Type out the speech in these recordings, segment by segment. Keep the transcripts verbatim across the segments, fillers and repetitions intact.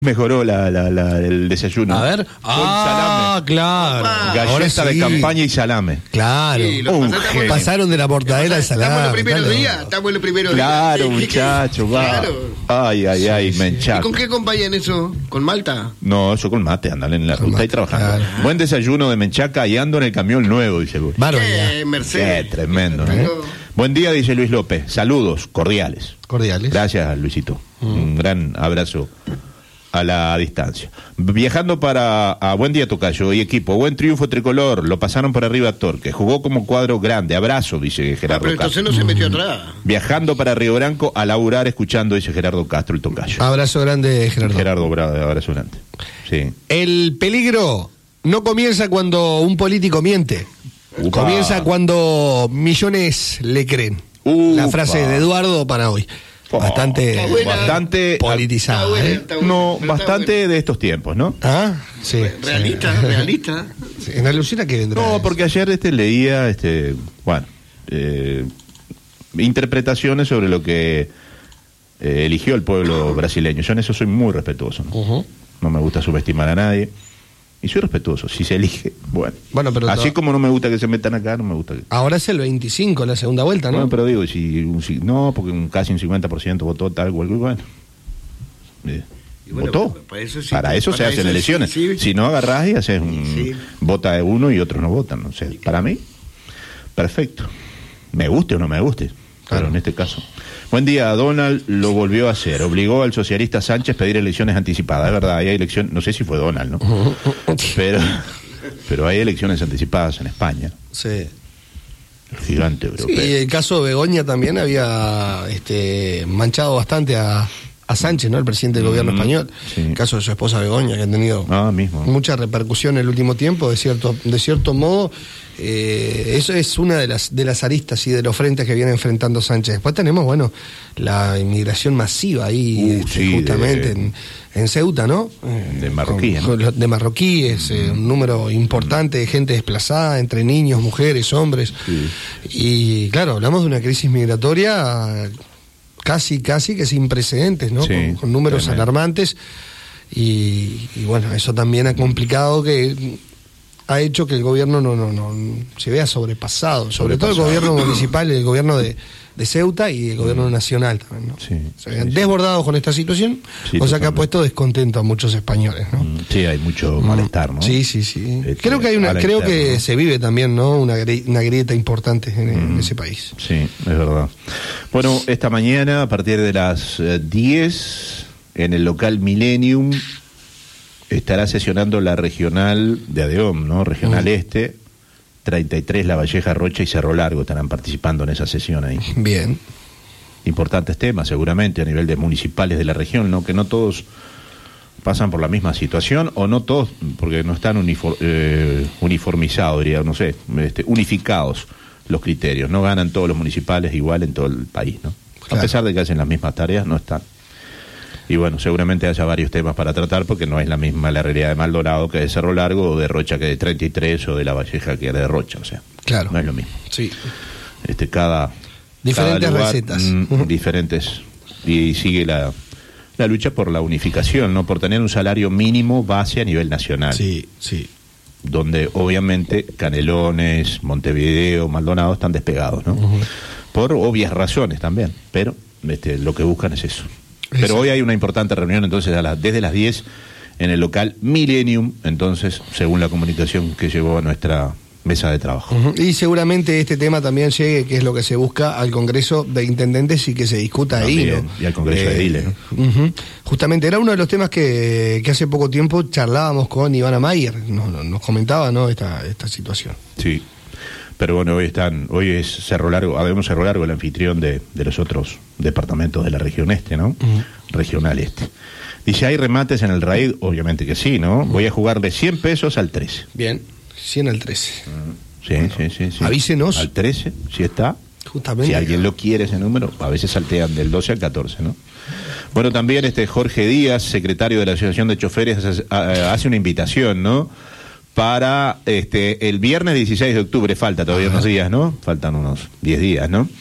Mejoró la, la, la, el desayuno. A ver. Con Ah, salame. claro. Galleta de sí. campaña y salame. Claro. Sí, lo Un pasaste genio. por- Pasaron de la mortadela al salame. Estamos en los primeros claro. días. Estamos en los primeros Claro, días. muchacho, va. Claro. Ay, ay, ay, Sí, me sí. ¿Y enchaco. con qué acompañan eso? ¿Con malta? No, yo con mate, andan en la Con ruta mate, y trabajando. claro. Buen desayuno de menchaca y ando en el camión nuevo, dice Luis. Bárbaro. Eh, Qué Mercedes. tremendo, ¿eh? Pero- Buen día, dice Luis López. Saludos cordiales. Cordiales. Gracias, Luisito. Un gran abrazo a la distancia. Viajando para... A buen día, tocayo y equipo. Buen triunfo tricolor. Lo pasaron por arriba a Torque. Jugó como cuadro grande. Abrazo, dice Ah, Gerardo pero Castro. entonces no se metió atrás. Viajando para Río Branco a laburar escuchando, dice Gerardo Castro, el tocayo. Abrazo grande, Gerardo. Gerardo Bravo, abrazo grande. Sí. El peligro no comienza cuando un político miente. Upa. Comienza cuando millones le creen. Upa. La frase de Eduardo para hoy. Oh, Bastante está buena. bastante politizada. Está buena, ¿eh? está buena, No, pero está bastante buena. de estos tiempos, ¿no? ¿Ah? Sí. Realista, sí. realista. Sí, en alusión a que vendrá. No, porque ayer este leía, este, bueno, eh, interpretaciones sobre lo que eh, eligió el pueblo brasileño. Yo en eso soy muy respetuoso, ¿no? Ujú. No me gusta subestimar a nadie. Y soy respetuoso. Si se elige, bueno. Bueno, pero Así no- como no me gusta que se metan acá, no me gusta que... Ahora es el veinticinco, la segunda vuelta, ¿no? Bueno, pero digo, si, un- si- no, porque un, casi un cincuenta por ciento votó tal cual, bueno. Eh, Y bueno, votó. para eso sí, para eso se para hacen eso sí, elecciones. sí. Si no agarrás y haces un... Sí. Vota de uno y otros no votan. O sea, para mí, perfecto. Me guste o no me guste. Claro, Claro. en este caso. Buen día, Donald lo volvió a hacer. Obligó al socialista Sánchez a pedir elecciones anticipadas. Es verdad, hay elecciones, no sé si fue Donald, ¿no? Pero, pero hay elecciones anticipadas en España. Sí. El gigante europeo. Sí, el caso de Begoña también había este, manchado bastante a, a Sánchez, ¿no? El presidente del gobierno Mm, español. sí. El caso de su esposa Begoña, que ha tenido Ah, mismo. mucha repercusión en el último tiempo, de cierto, de cierto modo. Eh, eso es una de las de las aristas y de los frentes que viene enfrentando Sánchez. Después tenemos, bueno, la inmigración masiva ahí, Uh, este, sí, justamente de- en, en Ceuta, ¿no? Eh, De marroquíes, con- ¿no? con los- de marroquíes, eh, un número importante de gente desplazada, entre niños, mujeres, hombres. Sí. Y claro, hablamos de una crisis migratoria casi, casi que sin precedentes, ¿no? Sí, con, con números tremendo. alarmantes. Y, y bueno, eso también ha complicado que ha hecho que el gobierno no, no, no se vea sobrepasado, sobre todo el Sobrepasado. gobierno municipal, el gobierno de, de Ceuta y el gobierno nacional también, ¿no? Sí, Se vean sí, sí. desbordados con esta situación, Sí, cosa que ha totalmente. puesto descontento a muchos españoles, ¿no? Mm, Sí, hay mucho malestar, ¿no? Sí, sí, sí. Este, creo que hay una, a la creo interna, que ¿no? se vive también, ¿no? Una, gri- una grieta importante en, en Mm. ese país. Sí, es verdad. Bueno, esta mañana, a partir de las eh, diez, en el local Millennium, estará sesionando la regional de ADEOM, ¿no? Regional Mm. Este, treinta y tres, La Valleja, Rocha y Cerro Largo estarán participando en esa sesión ahí. Bien. Importantes temas, seguramente, a nivel de municipales de la región, ¿no? Que no todos pasan por la misma situación, o no todos, porque no están unifor- eh, uniformizados, diría, no sé, este, unificados los criterios, no ganan todos los municipales igual en todo el país, ¿no? Claro. A pesar de que hacen las mismas tareas, no están. Y bueno, seguramente haya varios temas para tratar, porque no es la misma la realidad de Maldonado que de Cerro Largo, o de Rocha que de treinta y tres, o de La Valleja que de Rocha, o sea, Claro. no es lo mismo. Sí. Este, cada Diferentes cada lugar, recetas. mm, diferentes, y sigue la, la lucha por la unificación, no por tener un salario mínimo base a nivel nacional, Sí, sí. donde obviamente Canelones, Montevideo, Maldonado están despegados, ¿no? Ujú. Por obvias razones también, pero este, lo que buscan es eso. Pero Exacto. hoy hay una importante reunión, entonces, a las, desde las diez en el local Millennium, entonces, según la comunicación que llevó a nuestra mesa de trabajo. Ujú. Y seguramente este tema también llegue, que es lo que se busca, al Congreso de Intendentes y que se discuta ahí, También, ¿no? y al Congreso de Edile, ¿no? Ujú. Justamente era uno de los temas que, que hace poco tiempo charlábamos con Ivana Mayer, nos, nos comentaba, ¿no? Esta, esta situación. Sí, pero bueno, hoy están, hoy es Cerro Largo, habemos Cerro Largo, el anfitrión de, de los otros departamentos de la región este, ¿no? Ujú. Regional este. Dice, ¿hay remates en el RAID? Obviamente que sí, ¿no? Voy a jugar de cien pesos al trece. Bien, cien al trece. Sí, sí, sí, sí. avísenos. Al trece, si está. Justamente. Si alguien lo quiere ese número, a veces saltean del doce al catorce, ¿no? Bueno, también este Jorge Díaz, secretario de la Asociación de Choferes, hace, hace una invitación, ¿no? Para este el viernes dieciséis de octubre, falta todavía Ajá. unos días, ¿no? Faltan unos diez días, ¿no?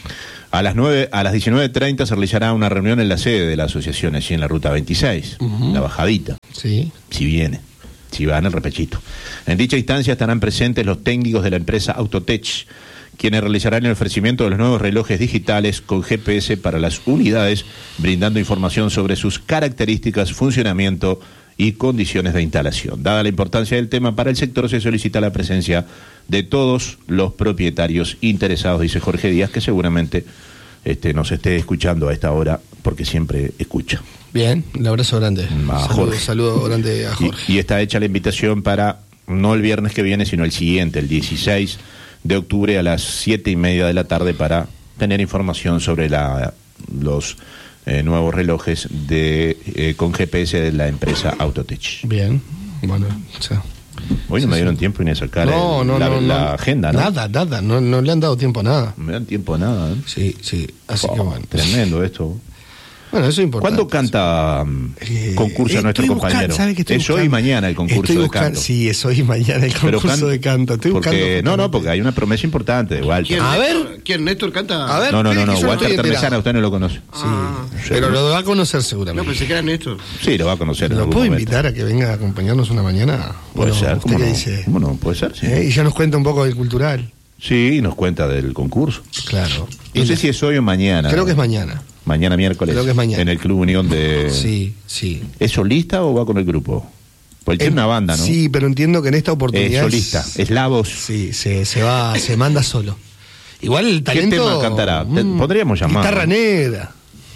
A las nueve, a las diecinueve treinta se realizará una reunión en la sede de la asociación, allí en la ruta veintiséis, uh-huh. La bajadita. Sí. Si viene, si va en el repechito. En dicha instancia estarán presentes los técnicos de la empresa Autotech, quienes realizarán el ofrecimiento de los nuevos relojes digitales con G P S para las unidades, brindando información sobre sus características, funcionamiento y condiciones de instalación. Dada la importancia del tema para el sector, se solicita la presencia de todos los propietarios interesados, dice Jorge Díaz, que seguramente este, nos esté escuchando a esta hora, porque siempre escucha. Bien, un abrazo grande. A saludo, Jorge. saludo grande a Jorge. Y, y está hecha la invitación para, no el viernes que viene, sino el siguiente, el dieciséis de octubre a las siete y media de la tarde, para tener información sobre la, los eh, nuevos relojes de eh, con G P S de la empresa Autotech. Bien, bueno, o sea, hoy no sí, me dieron sí. tiempo ni a sacar no, el, no, la, no, la no, agenda, ¿no? Nada, nada, no, no le han dado tiempo a nada. No me dan tiempo a nada, ¿eh? Sí, sí, así Oh, que bueno. tremendo esto. Bueno, eso es importante. ¿Cuándo canta um, Eh, concurso nuestro estoy compañero? buscando, ¿sabe qué estoy Es hoy y buscando? mañana el concurso Estoy de buscando- canto. Sí, es hoy y mañana el Pero concurso can- de canto. Estoy porque, buscando. no, no, porque hay una promesa importante de Walter. ¿Quién, A Néstor? ver. ¿Quién, Néstor canta? A ver. No, no, no, Mire no, que yo no Walter estoy Termesana, enterado. usted no lo conoce. Sí, Ah. pero lo va a conocer No, seguramente. pensé que era Néstor. Sí, lo va a conocer en ¿Lo algún puedo momento. invitar a que venga a acompañarnos una mañana? Puede Bueno, ser, ¿usted ¿cómo qué no? dice? ¿Cómo no? Puede ser, sí. ¿Eh? Y ya nos cuenta un poco del cultural. Sí, y nos cuenta del concurso. Claro. No sé si es hoy o mañana. Creo que es mañana. Mañana miércoles. Creo que es mañana. En el Club Unión de... Sí, sí. ¿Es solista o va con el grupo? Pues tiene En- una banda, ¿no? Sí, pero entiendo que en esta Es oportunidad. solista, es la voz. Sí, se, se va, se manda solo. Igual el ¿Qué talento. tema cantará? Te- podríamos llamar. Guitarra negra.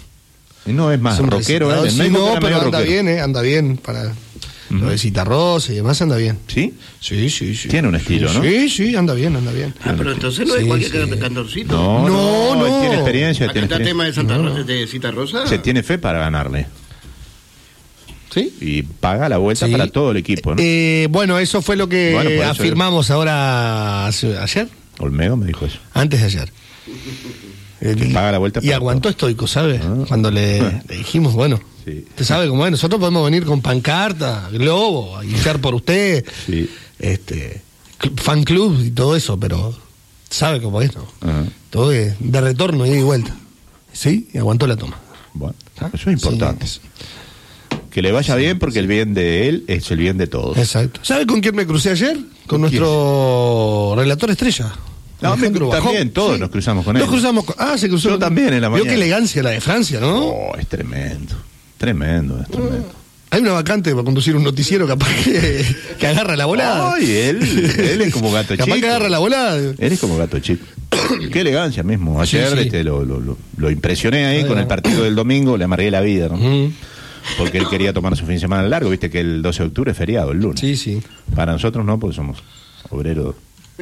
No es más Es un rockero, recitador. ¿eh? Sí, Me dijo que no, era pero medio anda rockero. bien, ¿eh? Anda bien para lo de Citarrosa y demás, anda bien. ¿Sí? Sí, sí, sí. Tiene un estilo, Sí, ¿no? Sí, sí, anda bien, anda bien. Ah, pero entonces no es Sí, cualquier sí. can- cantorcito. No, No, no, él no. tiene experiencia, ¿A tiene cantar experiencia. tema de Santa No. Ro- de Cita Rosa? Se tiene fe para ganarle. ¿Sí? Y paga la vuelta Sí. para todo el equipo, ¿no? Eh, bueno, eso fue lo que Bueno, por eso afirmamos ahora hace- ayer, Olmedo me dijo eso. antes de ayer. El- paga la vuelta y para aguantó todo. estoico, ¿sabe? Ah. Cuando le, le dijimos, bueno, Sí. usted sabe cómo es, nosotros podemos venir con pancarta, globo, y ser por usted, Sí. este, cl- fan club y todo eso, pero sabe cómo es, ¿no? Ajá. Todo de, de retorno, ida y vuelta. ¿Sí? Y aguantó la toma. Bueno, ¿Ah? eso es importante. Sí, Que le vaya bien, porque el bien de él es el bien de todos. exacto. ¿Sabe con quién me crucé ayer? Con ¿Con nuestro relator estrella. No, Alejandro me- también, Bajón. todos nos cruzamos con Nos él. cruzamos con... Ah, se cruzó. Yo con- también en la Vio mañana. qué elegancia la de Francia, ¿no? Oh, es tremendo. Tremendo, es tremendo. Hay una vacante para conducir un noticiero capaz que, que agarra la volada. Ay, él, él es como gato Capaz chico. que agarra la volada. Él es como gato chico. Qué elegancia mismo. Ayer Sí, sí. Este, lo, lo, lo, lo impresioné ahí Ahí con va. el partido del domingo, le amargué la vida, ¿no? Mm, Porque él quería tomar su fin de semana largo, viste que el doce de octubre es feriado, el lunes. sí, sí. Para nosotros no, porque somos obreros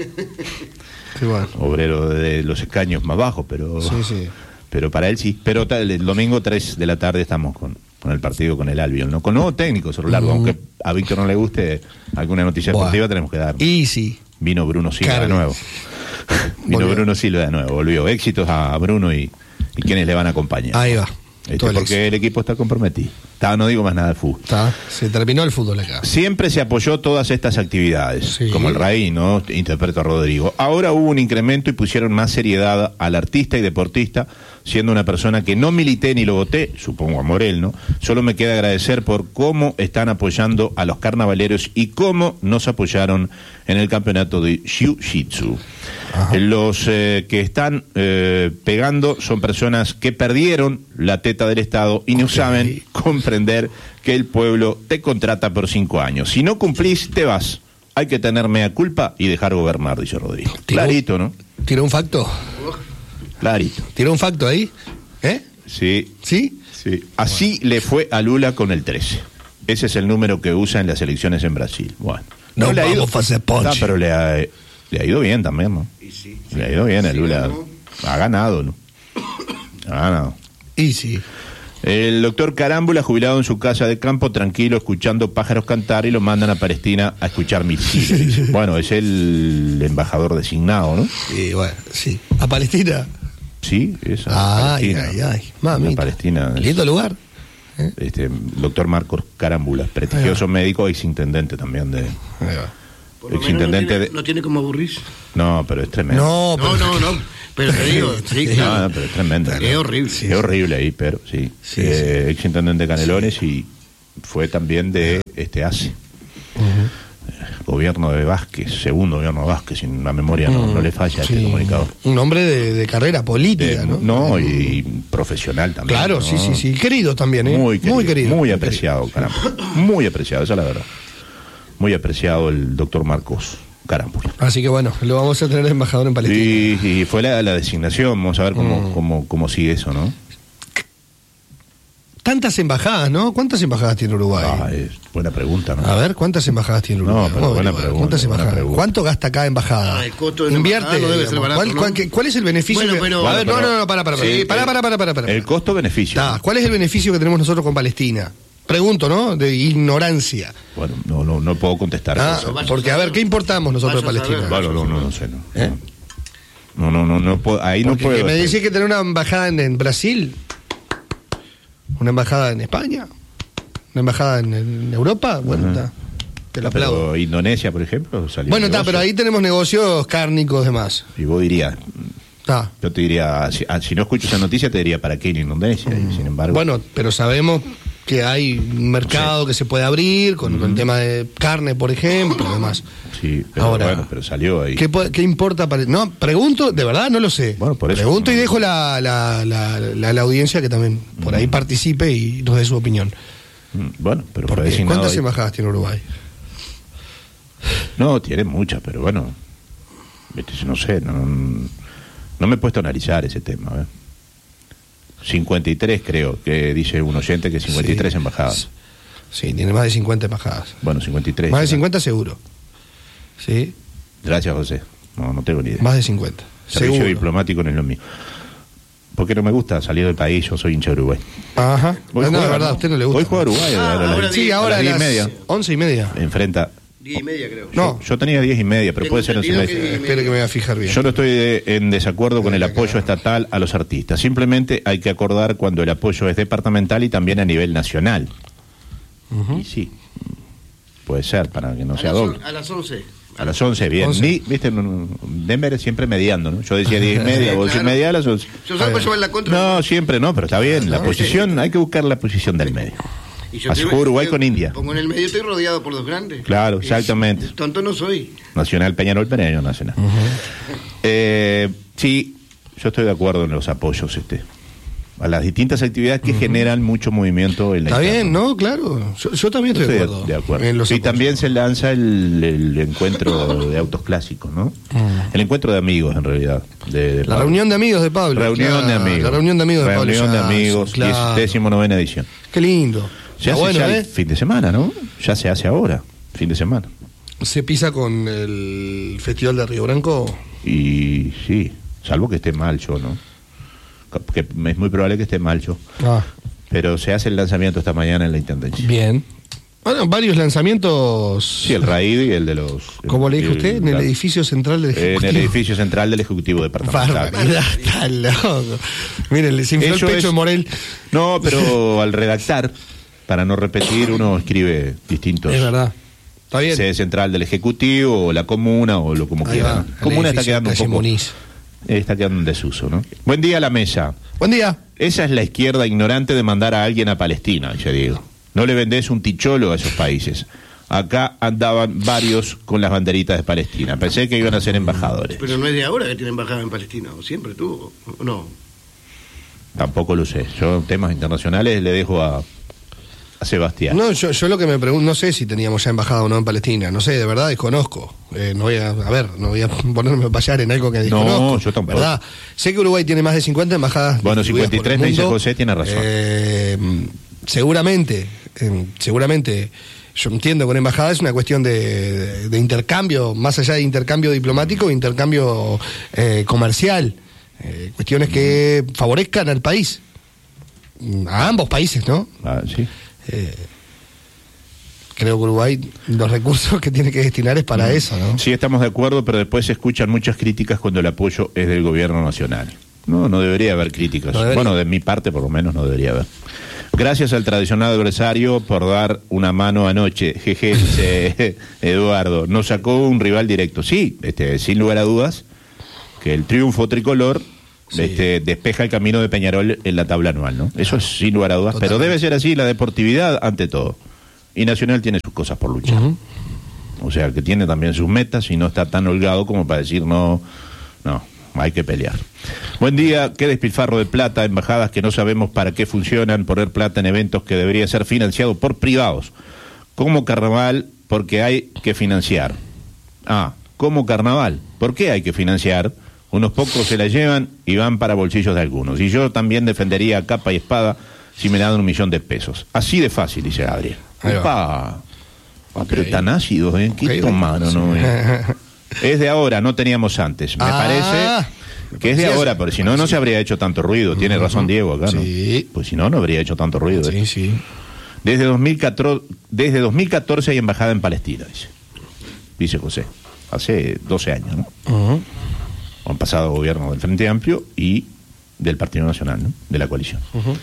Sí, bueno. obrero de los escaños más bajos, pero Sí, sí. pero para él sí. Pero tal, el domingo tres de la tarde estamos con, con el partido con el Albion, ¿no? Con nuevo técnico, sobre largo, Mm. aunque a Víctor no le guste alguna noticia Buah. deportiva, tenemos que dar. Y sí. Vino Bruno Silva Carne. de nuevo. Vino Volvió. Bruno Silva de nuevo, volvió. Éxitos a Bruno y, y quienes le van a acompañar. Ahí va. Este, Todo el porque el equipo está comprometido. Está, no digo más nada de fútbol. Está. Se terminó el fútbol acá. Siempre se apoyó todas estas actividades, Sí. como el Raí, ¿no? Interpreto a Rodrigo. Ahora hubo un incremento y pusieron más seriedad al artista y deportista, siendo una persona que no milité ni lo voté, supongo a Morel, ¿no? Solo me queda agradecer por cómo están apoyando a los carnavaleros y cómo nos apoyaron en el campeonato de Jiu-Jitsu. Ajá. Los eh, que están eh, pegando son personas que perdieron la teta del Estado y no Ok. saben comprender que el pueblo te contrata por cinco años. Si no cumplís, te vas. Hay que tener mea culpa y dejar gobernar, dice Rodrigo. Tiró- Clarito, ¿no? ¿Tiró un facto? Clarito. ¿Tiró un facto ahí? ¿Eh? Sí, ¿Sí? sí. Así le fue a Lula con el trece. Ese es el número que usa en las elecciones en Brasil. Bueno. No le ha ido- vamos a hacer ponche. Ah, pero le ha, le ha ido bien también, ¿no? Y sí, Le ha ido bien a Sí, Lula. ¿no? Ha ganado, ¿no? Ha ganado. Y sí. El doctor Carámbula, jubilado en su casa de campo, tranquilo, escuchando pájaros cantar, y lo mandan a Palestina a escuchar misiles. Bueno, es el embajador designado, ¿no? Y bueno, sí. ¿A Palestina? Sí, esa. Ay, Palestina. ay, ay. Mamita. La Palestina. Lindo lugar. ¿Eh? Este, doctor Marcos Carámbula, prestigioso médico, exintendente también de. Ahí va. Por lo menos no Exintendente tiene, de. no tiene como aburrirse. No, pero es tremendo. No, No, pero, no, no. Pero te digo, sí, No, claro. no, pero es tremendo. Es horrible. Sí, es horrible ahí, pero sí. Sí, eh, ex intendente de Canelones y fue también de este ACE. Uh-huh. Gobierno de Vázquez, segundo gobierno de Vázquez, si la memoria no, no le falla a Sí. este comunicador. Un hombre de, de carrera política, De- ¿no? no, y, y profesional también. Claro, ¿no? sí, sí, sí. Querido también, ¿eh? Muy querido, muy querido. muy apreciado, caramba. Muy apreciado, esa es la verdad. Muy apreciado el doctor Marcos Carámbula. Así que bueno, lo vamos a tener de embajador en Palestina. Y, y fue la, la designación, vamos a ver cómo, Mm. cómo, cómo sigue eso, ¿no? Tantas embajadas, ¿no? ¿Cuántas embajadas tiene Uruguay? Ah, es buena pregunta, ¿no? A ver, ¿cuántas embajadas tiene Uruguay? No, pero Vamos a buena averiguar. pregunta, ¿Cuántas buena embajadas? pregunta. ¿Cuánto gasta cada embajada? Ah, el costo de una Invierte. embajada no debe ser digamos. barato, ¿Cuál, ¿no? cuál- qué- cuál es el beneficio? Bueno, que- pero- a ver, no, Bueno, no, no, para, para, para. sí, para, para, para, para, para. El costo-beneficio. Ta, ¿Cuál es el beneficio que tenemos nosotros con Palestina? Pregunto, ¿no? De ignorancia. Bueno, no, no, no puedo contestar Ah, eso. vaya porque, a a ver, saber. ¿qué importamos nosotros de Vaya a Palestina? saber. Bueno, no, no, no sé, no. ¿Eh? No, no, no, no puedo, ahí Porque no puedo. que me decís que tener una embajada en, en Brasil, una embajada en España, una embajada en, en Europa, bueno, Ajá. está. Te lo aplaudo. Pero Indonesia, por ejemplo, salió Bueno, está, negocio. pero ahí tenemos negocios cárnicos demás. Y vos dirías, Está. yo te diría, si, ah, si no escucho esa noticia, te diría, ¿para qué ir a Indonesia? Y sin embargo, Bueno, pero sabemos que hay un mercado que se puede abrir con, con el tema de carne, por ejemplo, y demás. sí, pero Ahora, bueno, pero salió ahí. ¿Qué, po- qué importa? Para... No, pregunto, de verdad no lo sé. Bueno, por eso. Pregunto y dejo la, la, la, la- la audiencia que también por ahí participe y nos dé su opinión. Mm, Bueno, pero fue Porque, designado ¿cuántas ahí. embajadas tiene Uruguay? No, tiene muchas, pero bueno, viste, no sé, no, no me he puesto a analizar ese tema. ¿eh? cincuenta y tres creo, que dice un oyente que cincuenta y tres Sí. embajadas. Sí, tiene más de cincuenta embajadas. Bueno, cincuenta y tres. Más de ¿no? cincuenta seguro. Sí, Gracias, José. No, no tengo ni idea. más de cincuenta. Servicio Seguro. diplomático no es lo mío. Porque no me gusta salir del país, yo soy hincha de Uruguay. Ajá. Hoy No, juega, de verdad, a usted no le gusta. Hoy juega Uruguay. Ah, a la- ahora Sí, a ahora las a diez las y media. once y media. Enfrenta. Diez y media, creo. No. Yo tenía diez y media, pero Tengo puede ser once y entendido media. que- Espere que me voy a fijar bien. Yo no estoy de- en desacuerdo con el apoyo estatal a los artistas. Simplemente hay que acordar cuando el apoyo es departamental y también a nivel nacional. Y sí, puede ser, para que no A sea las on- doble. A las once. A las once, bien. once. Ni, viste, no, no, Denver es siempre mediando, ¿no? Yo decía diez y media, vos decís Claro. media a las once. Yo salgo a llevar la contra. No, siempre no, pero está bien. La No, posición, hay que buscar la posición del medio. Y yo Así te- jugó Uruguay yo con India. Pongo en el medio, estoy rodeado por los grandes. Claro, Y- exactamente. Tonto no soy. Nacional Peñarol, Peñarol Nacional. Eh, sí, yo estoy de acuerdo en los apoyos este, a las distintas actividades que generan mucho movimiento en la Está interna. bien, ¿no? Claro. Yo, yo también estoy de Estoy acuerdo. de acuerdo. en los y apoyos. también se lanza el, el encuentro de autos clásicos, ¿no? El encuentro de amigos, en realidad. De, de La Pablo. reunión de amigos de Pablo. Reunión claro, de amigos. La reunión de amigos de Pablo. Reunión de Jackson, amigos, claro. décimo novena edición. Qué lindo. Se Está hace bueno, ya ¿eh? el fin de semana, ¿no? Ya se hace ahora, fin de semana. Se pisa con el Festival de Río Branco. Y sí, salvo que esté mal yo, ¿no? Que es muy probable que esté mal yo. Ah, Pero se hace el lanzamiento esta mañana en la Intendencia. bien. Bueno, varios lanzamientos. Sí, el raíz y el de los... Como le dijo el- usted, en el la- edificio central del En Ejecutivo. el edificio central del Ejecutivo Departamental. Barbaridad, está loco. Miren, le infló el Eso pecho es- de Morel. No, pero al redactar, para no repetir, uno escribe distintos. Es verdad. Está bien. Sede central del Ejecutivo, o la comuna, o lo como Ahí quiera. va, ¿no? el Comuna está edificio quedando un calle poco... Muniz. eh, Está quedando en desuso, ¿no? Buen día a la mesa. Buen día. Esa es la izquierda ignorante de mandar a alguien a Palestina, ya digo. No le vendés un ticholo a esos países. Acá andaban varios con las banderitas de Palestina. Pensé que iban a ser embajadores. Pero no es de ahora que tiene embajada en Palestina, o siempre tuvo. ¿O no? Tampoco lo sé. Yo temas internacionales le dejo a, a Sebastián. No, yo, yo lo que me pregunto, no sé si teníamos ya embajada o no en Palestina, no sé, de verdad desconozco. Eh, no voy a, a ver, no voy a ponerme a payar en algo que desconozco. yo tampoco. ¿Verdad? Sé que Uruguay tiene más de cincuenta embajadas. Bueno, distribuidas cincuenta y tres por me el dice mundo. José, tiene razón. Eh, seguramente, eh, seguramente, yo entiendo que una embajada es una cuestión de, de- de intercambio, más allá de intercambio diplomático, intercambio eh, comercial. Eh, cuestiones que favorezcan al país. A ambos países, ¿no? Ah, sí. Eh, creo que Uruguay los recursos que tiene que destinar es para eso, ¿no? Sí, estamos de acuerdo, pero después se escuchan muchas críticas cuando el apoyo es del gobierno nacional. No, no debería haber críticas. No debería. Bueno, de mi parte por lo menos no debería haber. Gracias al tradicional adversario por dar una mano anoche. Jeje, dice Eduardo. Nos sacó un rival directo. Sí, este, sin lugar a dudas, que el triunfo tricolor Sí. este, despeja el camino de Peñarol en la tabla anual, ¿no? Eso es sin lugar a dudas, Totalmente. pero debe ser así la deportividad ante todo. Y Nacional tiene sus cosas por luchar. Ujú. O sea, que tiene también sus metas y no está tan holgado como para decir no, no, hay que pelear. Buen día, qué despilfarro de plata, embajadas que no sabemos para qué funcionan, poner plata en eventos que debería ser financiado por privados, como carnaval, porque hay que financiar. Ah, como carnaval, ¿por qué hay que financiar? Unos pocos se la llevan y van para bolsillos de algunos. Y yo también defendería a capa y espada si me dan un millón de pesos. Así de fácil, dice Gabriel. Ahí va. Upa. Ah, pero Ok. tan ácidos, ¿eh? Qué Ok, tomado, ¿no? Es de ahora, no teníamos antes. Me Ah, parece que es de sí, ahora, es- porque si no, no se habría hecho tanto ruido. Tiene razón Diego acá, ¿no? Sí. Pues si no, no habría hecho tanto ruido. Sí, ¿eh? sí. Desde dos mil catorce, desde dos mil catorce hay embajada en Palestina, dice. Dice José. Hace doce años, ¿no? Ujú. Han pasado gobierno del Frente Amplio y del Partido Nacional, ¿no? De la coalición. Ujú.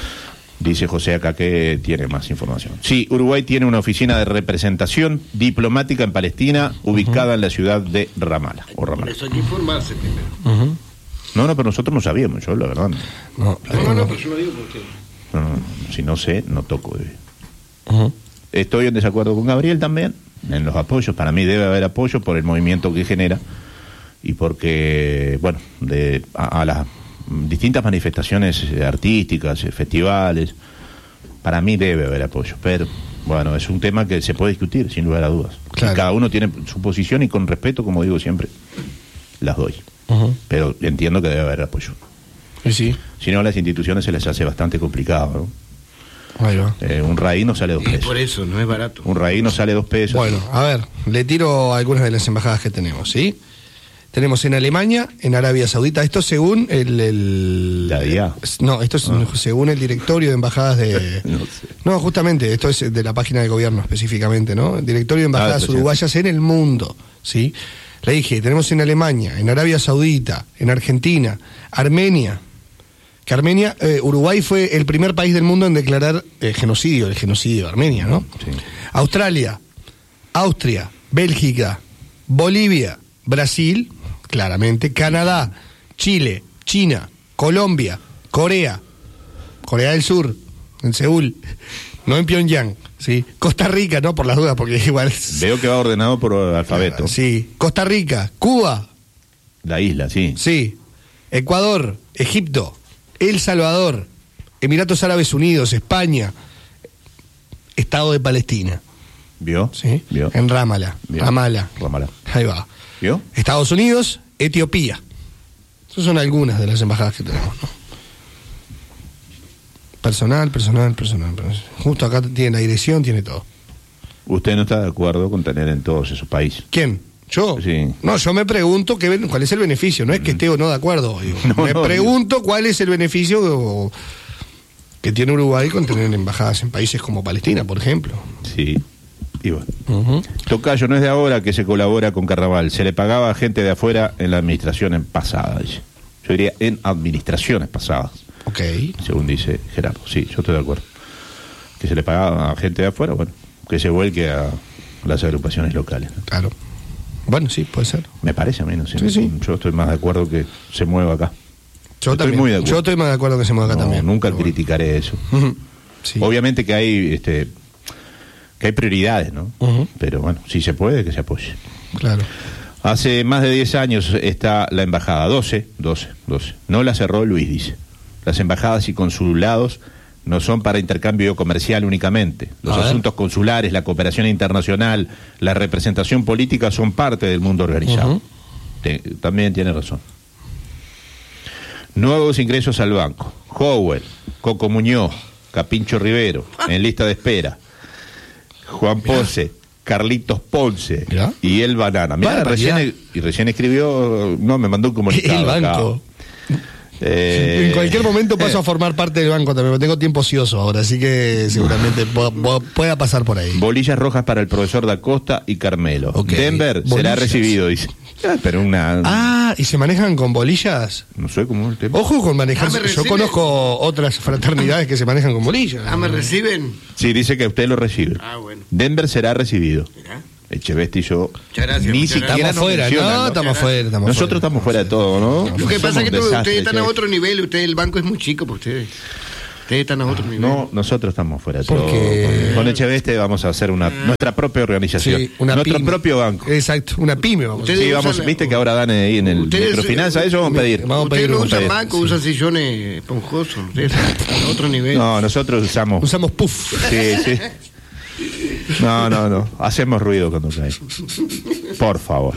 Dice José acá que tiene más información. Sí, Uruguay tiene una oficina de representación diplomática en Palestina ubicada en la ciudad de Ramala. O Por Ramala. eso hay que informarse primero. Ujú. No, no, pero nosotros no sabíamos, yo la verdad. No, No, No, no, no, pero yo lo digo porque... no, no, si no sé, no toco. eh. Ujú. Estoy en desacuerdo con Gabriel también, en los apoyos. Para mí debe haber apoyo por el movimiento que genera y porque, bueno, de, a, a las distintas manifestaciones eh, artísticas, eh, festivales, para mí debe haber apoyo. Pero, bueno, es un tema que se puede discutir, sin lugar a dudas. Claro. Y cada uno tiene su posición y con respeto, como digo siempre, las doy. Ujú. Pero entiendo que debe haber apoyo. Y sí, Si no, a las instituciones se les hace bastante complicado, ¿no? ahí va. Eh, un raíz no sale dos Y pesos. por eso, no es barato. Un raíz no sale dos pesos. Bueno, a ver, le tiro algunas de las embajadas que tenemos, ¿sí? Tenemos en Alemania, en Arabia Saudita, esto según el... el La D I A. No, esto es Ah. según el directorio de embajadas de... No sé. No, justamente, esto es de la página de gobierno específicamente, ¿no? El directorio de embajadas Ah, eso sí. uruguayas en el mundo, ¿sí? Le dije, tenemos en Alemania, en Arabia Saudita, en Argentina, Armenia, que Armenia, eh, Uruguay fue el primer país del mundo en declarar eh, genocidio, el genocidio de Armenia, ¿no? Sí. Australia, Austria, Bélgica, Bolivia, Brasil, claramente, Canadá, Chile, China, Colombia, Corea, Corea del Sur, en Seúl, no en Pyongyang, ¿sí? Costa Rica, no por las dudas, porque igual... Veo que va ordenado por alfabeto. Sí, Costa Rica, Cuba, La isla, sí. sí, Ecuador, Egipto, El Salvador, Emiratos Árabes Unidos, España, Estado de Palestina, ¿Vio? ¿sí? ¿Vio? En Ramala, Vio. Ramala, Ramala. ahí va. ¿Vio? Estados Unidos, Etiopía. Esas son algunas de las embajadas que tenemos, ¿no? Personal, personal, personal, personal. Justo acá tiene la dirección, tiene todo. ¿Usted no está de acuerdo con tener en todos esos países? ¿Quién? ¿Yo? Sí. No, yo me pregunto qué, cuál es el beneficio. No es que esté o no de acuerdo. digo. No, me no, pregunto cuál es el beneficio o- que tiene Uruguay con tener embajadas en países como Palestina, por ejemplo. Sí. Y bueno. Ujú. Tocayo, no es de ahora que se colabora con Carnaval. Se le pagaba a gente de afuera en la administración pasada, dice. Yo diría en administraciones pasadas, Ok. según dice Gerardo. Sí, yo estoy de acuerdo. Que se le pagaba a gente de afuera, bueno, que se vuelque a las agrupaciones locales, ¿no? Claro. Bueno, sí, puede ser. Me parece a mí, no sé. Sí, sí. Yo estoy más de acuerdo que se mueva acá. Yo Estoy también. muy de acuerdo. Yo estoy más de acuerdo que se mueva acá No, también. nunca Pero bueno. criticaré eso. Ujú. Sí. Obviamente que hay este que hay prioridades, ¿no? Ujú. Pero bueno, si se puede, que se apoye. Claro. Hace más de diez años está la embajada, doce, doce, doce. No la cerró Luis, dice. Las embajadas y consulados no son para intercambio comercial únicamente. Los A ver. asuntos consulares, la cooperación internacional, la representación política son parte del mundo organizado. Ujú. Te- también tiene razón. Nuevos ingresos al banco. Howell, Coco Muñoz, Capincho Rivero, en lista de espera. Juan Ponce, Carlitos Ponce Mirá. y el Banana. Mirá, Barbaridad. recién, y recién escribió, no, me mandó un comunicado. El acá. banco. Eh, En cualquier momento paso a formar parte del banco también, pero tengo tiempo ocioso ahora, así que seguramente po- po- pueda pasar por ahí. Bolillas rojas para el profesor da Costa y Carmelo. Ok. Denver será Bolillas. recibido, dice. Ah, pero una. Ah, ¿y se manejan con bolillas? No sé cómo es el tema. Ojo con manejar. Ah, ¿me Yo reciben? conozco otras fraternidades que se manejan con bolillas. Ah, ¿me reciben? Sí, dice que usted lo recibe. Ah, bueno. Denver será recibido. Mirá. Echeveste y yo Muchas gracias, ni muchas siquiera gracias. Estamos nos fuera, mencionan, no, estamos Muchas fuera, estamos Nosotros fuera. estamos fuera de todo, ¿no? Lo que pasa es que Somos un tú- ustedes están a desastre, otro nivel, ustedes, el banco es muy chico para ustedes. Ustedes están a otro nivel. No, nosotros estamos fuera de Porque- todo. Con Echeveste vamos a hacer una nuestra propia organización, Sí, una nuestro pyme. propio banco. Exacto, una pyme vamos a Ustedes Sí, usan vamos, la- viste que ahora dan ahí en el Ustedes- microfinanza, eso vamos a pedir. Vamos a Ustedes pedir no un usan pedido. banco, usan sillones esponjosos. Ustedes están a otro nivel. No, nosotros usamos. Usamos puff. Sí, sí. No, no, no. Hacemos ruido cuando cae. Por favor.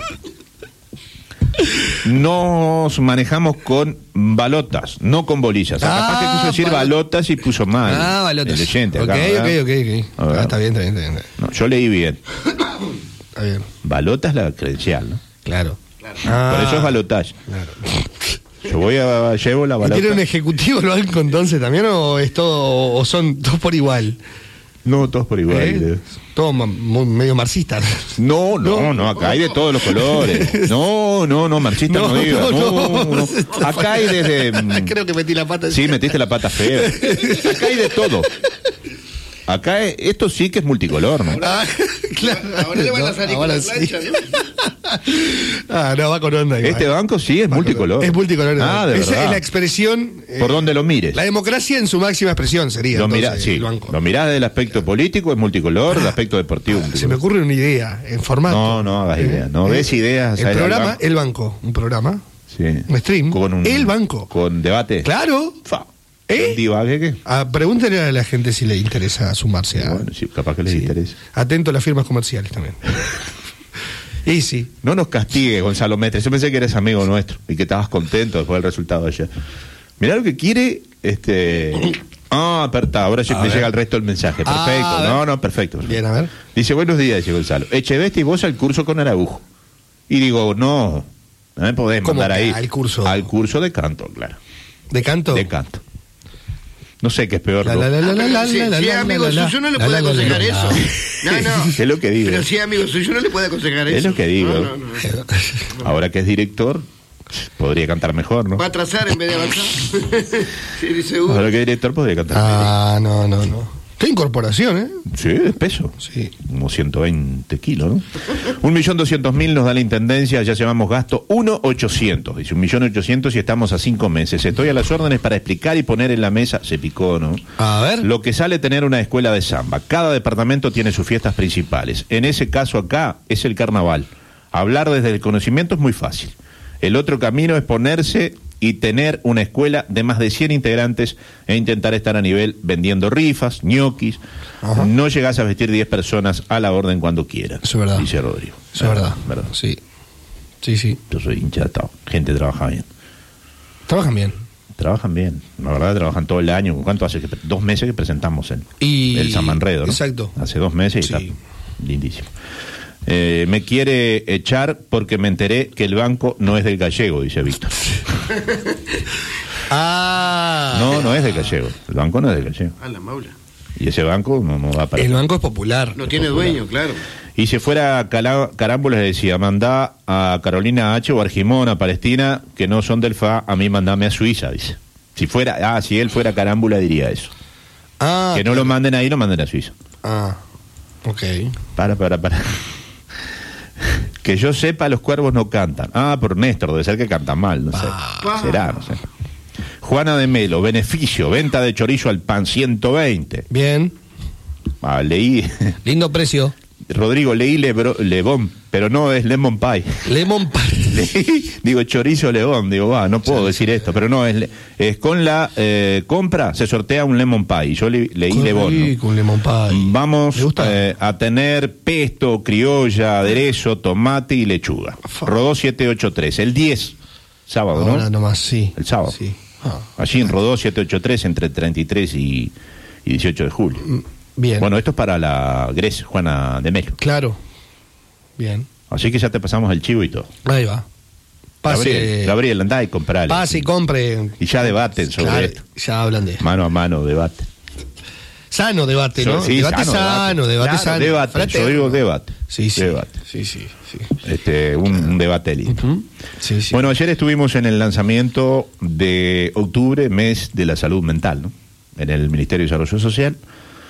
Nos manejamos con balotas, no con bolillas. Ah, capaz que quiso decir bal- balotas y puso mal. Ah, balotas. El oyente ok, acá, ok, ¿verdad? ok, ok. A ver. Ah, está bien, está bien, está bien. No, yo leí bien. Está bien, Balota es la credencial, ¿no? claro. Por eso es balotaje. Claro. Yo voy a llevo la ¿Y balota. tiene un ejecutivo el banco entonces también o es todo o son todos por igual? No, todos por igual. ¿Eh? Todo ma- muy- medio marxista. No, no, no, acá hay de todos los colores. No, no, no, marxista no, No, diga. no, No, no. no. Acá hay desde. mm, Creo que metí la pata. Sí, metiste la pata fea. Acá hay de todo. Acá hay- esto sí que es multicolor, ¿no? Ah, claro. Ahora le van a salir con Ahora la sí. plancha, ¿no? Ah, no, va con onda. igual. Este banco sí es multicolor. Es multicolor. Ah, de Esa verdad. es la expresión. eh, Por donde lo mires. La democracia en su máxima expresión sería. Lo entonces, mirás, sí. el banco. Lo mirás del aspecto político, es multicolor, del aspecto deportivo. es Se me multicolor. ocurre una idea en formato. No, no hagas ideas. No ves ideas. El ¿sabes? programa, Al banco. el banco. Un programa. Sí. un stream. Con un, El banco. Con debate. Claro. Fa. ¿Eh? ¿Un divague qué? Ah, pregúntale a la gente si le interesa sumarse a. Bueno, sí, capaz que les Sí. interesa. Atento a las firmas comerciales también. Y sí. No nos castigue, Gonzalo Mestre. Yo pensé que eres amigo nuestro y que estabas contento después del resultado de ayer. Mirá lo que quiere. este Ah, aperta, ahora ya A me ver. llega el resto del mensaje. Ah, Perfecto. a ver. no, no, perfecto. Bien, a ver. Dice, buenos días, dice Gonzalo. Echeveste y vos al curso con Araujo. Y digo, no, no me podés ¿Cómo mandar que ahí. al curso? Al curso de canto, claro. ¿De canto? De canto. No sé qué es peor. La, ¿no? la, la, la, la, la, Si, la, si la, es amigo la, la, suyo, no le la, puede la, la, aconsejar la, eso. la. No, no. Es lo que digo. Pero si es amigo suyo, no le puede aconsejar eso. Es lo que digo. No, no, no. Ahora que es director, podría cantar mejor, ¿no? Va a atrasar en vez de avanzar. Sí, dice uno. Ahora que es director, podría cantar mejor. Ah, no, no, no. Qué incorporación, ¿eh? Sí, es peso. Sí. Como ciento veinte kilos, ¿no? Un millón doscientos mil nos da la intendencia, ya llevamos gasto uno ochocientos. Dice un millón ochocientos y estamos a cinco meses. Estoy a las órdenes para explicar y poner en la mesa, se picó, ¿no? A ver. Lo que sale tener una escuela de samba. Cada departamento tiene sus fiestas principales. En ese caso acá es el carnaval. Hablar desde el conocimiento es muy fácil. El otro camino es ponerse y tener una escuela de más de cien integrantes e intentar estar a nivel vendiendo rifas, ñoquis. Ajá. No llegás a vestir diez personas a la orden cuando quieras. Eso es verdad. Dice Rodrigo. Eso es verdad. verdad. Sí. Sí, sí. Yo soy hinchatado. Gente trabaja bien. Trabajan bien. Trabajan bien. La verdad, trabajan todo el año. ¿Cuánto hace? que pre- Dos meses que presentamos el, Y- el San Manredo, ¿no? Exacto. Hace dos meses y Sí. está lindísimo. Eh, me quiere echar porque me enteré que el banco no es del gallego, dice Víctor. Ah. No, no es del gallego. El banco no es del gallego. A la maula. Y ese banco no, no va para. El banco es popular. No tiene dueño, claro. Y si fuera Cala- Carámbola, le decía, mandá a Carolina H. o Argimón, a Palestina, que no son del F A, a mí mandame a Suiza, dice. Si fuera, ah, si él fuera Carámbula diría eso. Ah. que no lo manden ahí, lo manden a Suiza. Ah. Ok. Para, para, para. Que yo sepa, los cuervos no cantan. Ah, por Néstor, debe ser que cantan mal, no sé. Ah. Será, no sé. Juana de Melo, beneficio, venta de chorizo al pan, ciento veinte. Bien. Ah, leí, Lindo precio. Rodrigo, leí Lebro, Lebón, pero no es Lemon Pie. Lemon pie. Leí, digo, chorizo Lebón, digo, va, no puedo decir esto, pero no, es, le- es con la eh, compra se sortea un Lemon Pie. Y yo le- leí Qué Lebón, ¿no? rico, un lemon pie. Vamos ¿Le gusta? eh, a tener pesto, criolla, aderezo, tomate y lechuga. Fa. Rodó siete ocho tres, el diez, sábado, Ahora ¿no? nomás, sí. El sábado. Sí. Ah. Allí en Rodó siete ocho tres entre treinta y tres y, y dieciocho de julio. Bien. Bueno, esto es para la Grecia, Juana de Melo. Claro. Bien. Así que ya te pasamos el chivo y todo. Ahí va. Pase. Gabriel, Gabriel, andá y comprale. Pase y compre. Y ya debaten sobre Claro, esto. ya hablan de. Mano a mano, debate. Sano debate, ¿no? Sí, debate sano, debate Claro, sano. debate, Fraterno. yo digo debate. Sí, sí. Debate. Sí, sí, sí. Este, un, un debate lindo. Ujú. Sí, sí. Bueno, ayer estuvimos en el lanzamiento de octubre, mes de la salud mental, ¿no? En el Ministerio de Desarrollo Social.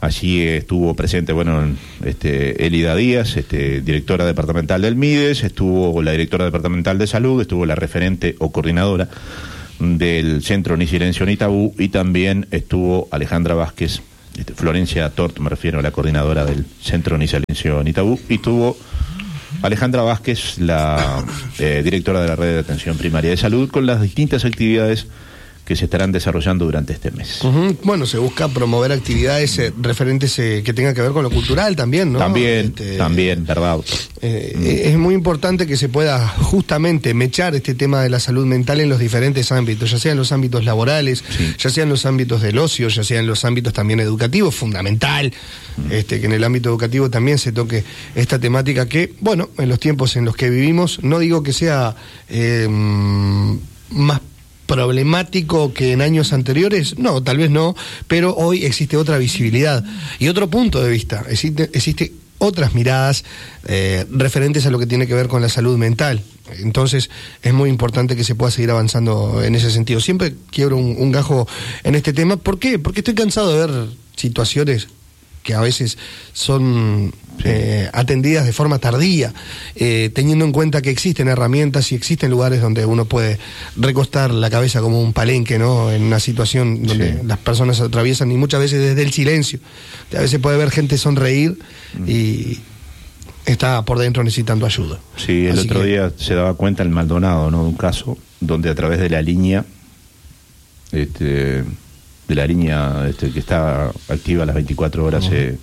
Allí estuvo presente, bueno, este, Elida Díaz, este, directora departamental del MIDES, estuvo la directora departamental de salud, estuvo la referente o coordinadora del Centro Ni Silencio Ni Tabú, y también estuvo Alejandra Vázquez, este, Florencia Tort, me refiero a la coordinadora del Centro Ni Silencio Ni Tabú, y estuvo Alejandra Vázquez, la eh, directora de la Red de Atención Primaria de Salud, con las distintas actividades que se estarán desarrollando durante este mes. Uh-huh. Bueno, se busca promover actividades eh, referentes eh, que tengan que ver con lo cultural también, ¿no? También, este, también, verdad. Eh, mm. Es muy importante que se pueda justamente mechar este tema de la salud mental en los diferentes ámbitos, ya sea en los ámbitos laborales, sí. ya sea en los ámbitos del ocio, ya sea en los ámbitos también educativos, fundamental, mm. este, que en el ámbito educativo también se toque esta temática que, bueno, en los tiempos en los que vivimos, no digo que sea eh, más problemático que en años anteriores, no, tal vez no, pero hoy existe otra visibilidad y otro punto de vista, existe, existe otras miradas eh, referentes a lo que tiene que ver con la salud mental. Entonces es muy importante que se pueda seguir avanzando en ese sentido. Siempre quiebro un, un gajo en este tema. ¿Por qué? Porque estoy cansado de ver situaciones que a veces son eh, atendidas de forma tardía, eh, teniendo en cuenta que existen herramientas y existen lugares donde uno puede recostar la cabeza como un palenque, ¿no? En una situación donde sí. las personas atraviesan, y muchas veces desde el silencio. A veces puede ver gente sonreír mm. y está por dentro necesitando ayuda. Sí, el Así otro que... día se daba cuenta el Maldonado, ¿no? De un caso donde a través de la línea... este de la línea este, que está activa las veinticuatro horas, uh-huh. se,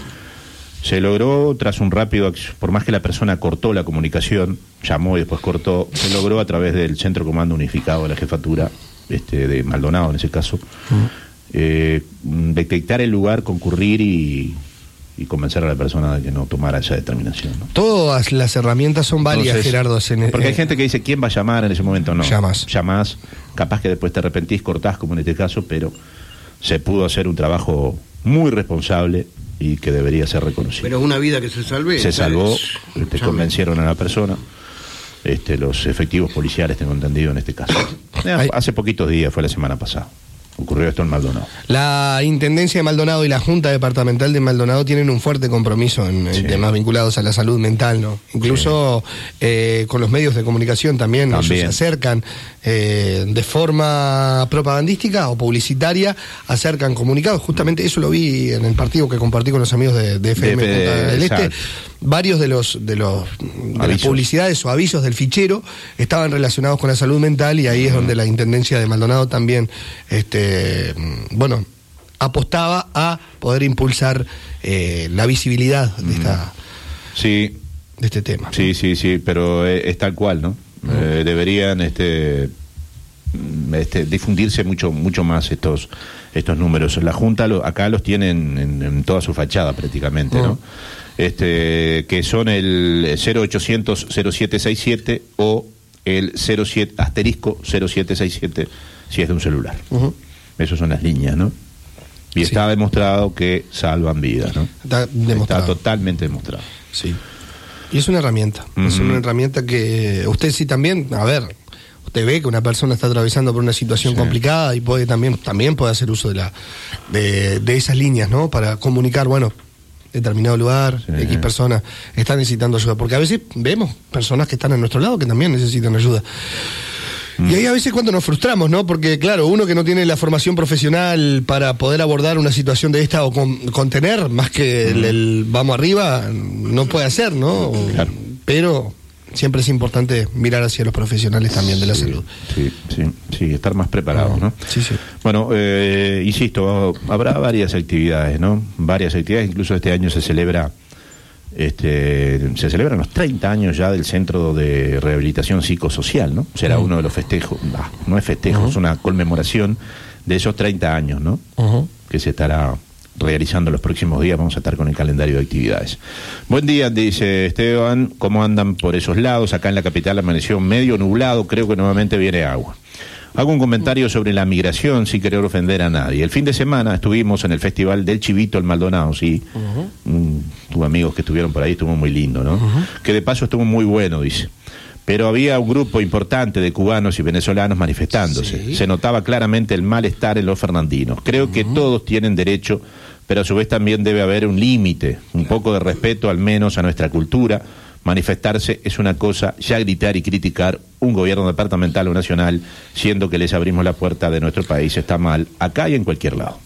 se logró, tras un rápido, por más que la persona cortó la comunicación, llamó y después cortó, se logró a través del Centro Comando Unificado de la Jefatura, este, de Maldonado en ese caso, uh-huh. eh, detectar el lugar, concurrir y, y convencer a la persona de que no tomara esa determinación, ¿no? Todas las herramientas son válidas, Entonces, Gerardo. En, porque eh, hay gente que dice, ¿quién va a llamar en ese momento? No, llamas. Llamás, capaz que después te arrepentís, cortás, como en este caso, pero se pudo hacer un trabajo muy responsable y que debería ser reconocido. Pero una vida que se salve. Se salvó, te convencieron a la persona, este, los efectivos policiales, tengo entendido en este caso. Eh, hace poquitos días, fue la semana pasada. Ocurrió esto en Maldonado. La Intendencia de Maldonado y la Junta Departamental de Maldonado tienen un fuerte compromiso en, sí. en temas vinculados a la salud mental, ¿no? Incluso sí. eh, con los medios de comunicación también, también. Ellos se acercan eh, de forma propagandística o publicitaria, acercan comunicados. Justamente eso lo vi en el partido que compartí con los amigos de, de F M de, Punta del Este. Exacto. Varios de los de los de las publicidades o avisos del fichero estaban relacionados con la salud mental, y ahí uh-huh. es donde la Intendencia de Maldonado también este bueno apostaba a poder impulsar eh, la visibilidad de esta sí de este tema. Sí, ¿no? sí, sí, pero es, es tal cual, ¿no? Uh-huh. Eh, deberían este este difundirse mucho mucho más estos estos números. La Junta lo, acá los tienen en, en toda su fachada prácticamente, uh-huh. ¿no? Este, que son el cero ochocientos cero siete seis siete o el cero siete asterisco cero siete seis siete si es de un celular. Uh-huh. Esas son las líneas, ¿no? Y sí. está demostrado que salvan vidas, ¿no? Está, está totalmente demostrado. Sí. Y es una herramienta. Uh-huh. Es una herramienta que usted sí también, a ver, usted ve que una persona está atravesando por una situación sí. complicada y puede también, también puede hacer uso de la de, de esas líneas, ¿no? Para comunicar, bueno, determinado lugar, sí. X personas están necesitando ayuda, porque a veces vemos personas que están a nuestro lado que también necesitan ayuda. Mm. Y ahí a veces cuando nos frustramos, ¿no? Porque claro, uno que no tiene la formación profesional para poder abordar una situación de esta o con, contener, más que mm. el, el vamos arriba, no puede hacer, ¿no? Claro. Pero siempre es importante mirar hacia los profesionales también de la sí, salud. Sí, sí, sí, estar más preparados, ¿no? Sí, sí. Bueno, eh, insisto, habrá varias actividades, ¿no? Varias actividades, incluso este año se celebra, este, se celebran los treinta años ya del Centro de Rehabilitación Psicosocial, ¿no? Será uh-huh. uno de los festejos, nah, no es festejo, uh-huh. es una conmemoración de esos treinta años, ¿no? Uh-huh. Que se estará realizando los próximos días. Vamos a estar con el calendario de actividades. Buen día, dice Esteban, ¿cómo andan por esos lados? Acá en la capital amaneció medio nublado, creo que nuevamente viene agua. Hago un comentario sobre la migración sin querer ofender a nadie. El fin de semana estuvimos en el Festival del Chivito en Maldonado, sí. Uh-huh. Mm, tuve amigos que estuvieron por ahí, estuvo muy lindo, ¿no? Uh-huh. Que de paso estuvo muy bueno, dice. Pero había un grupo importante de cubanos y venezolanos manifestándose. Sí. Se notaba claramente el malestar en los fernandinos. Creo uh-huh. que todos tienen derecho pero a su vez también debe haber un límite, un poco de respeto al menos a nuestra cultura. Manifestarse es una cosa, ya gritar y criticar un gobierno departamental o nacional, siendo que les abrimos la puerta de nuestro país, está mal, acá y en cualquier lado.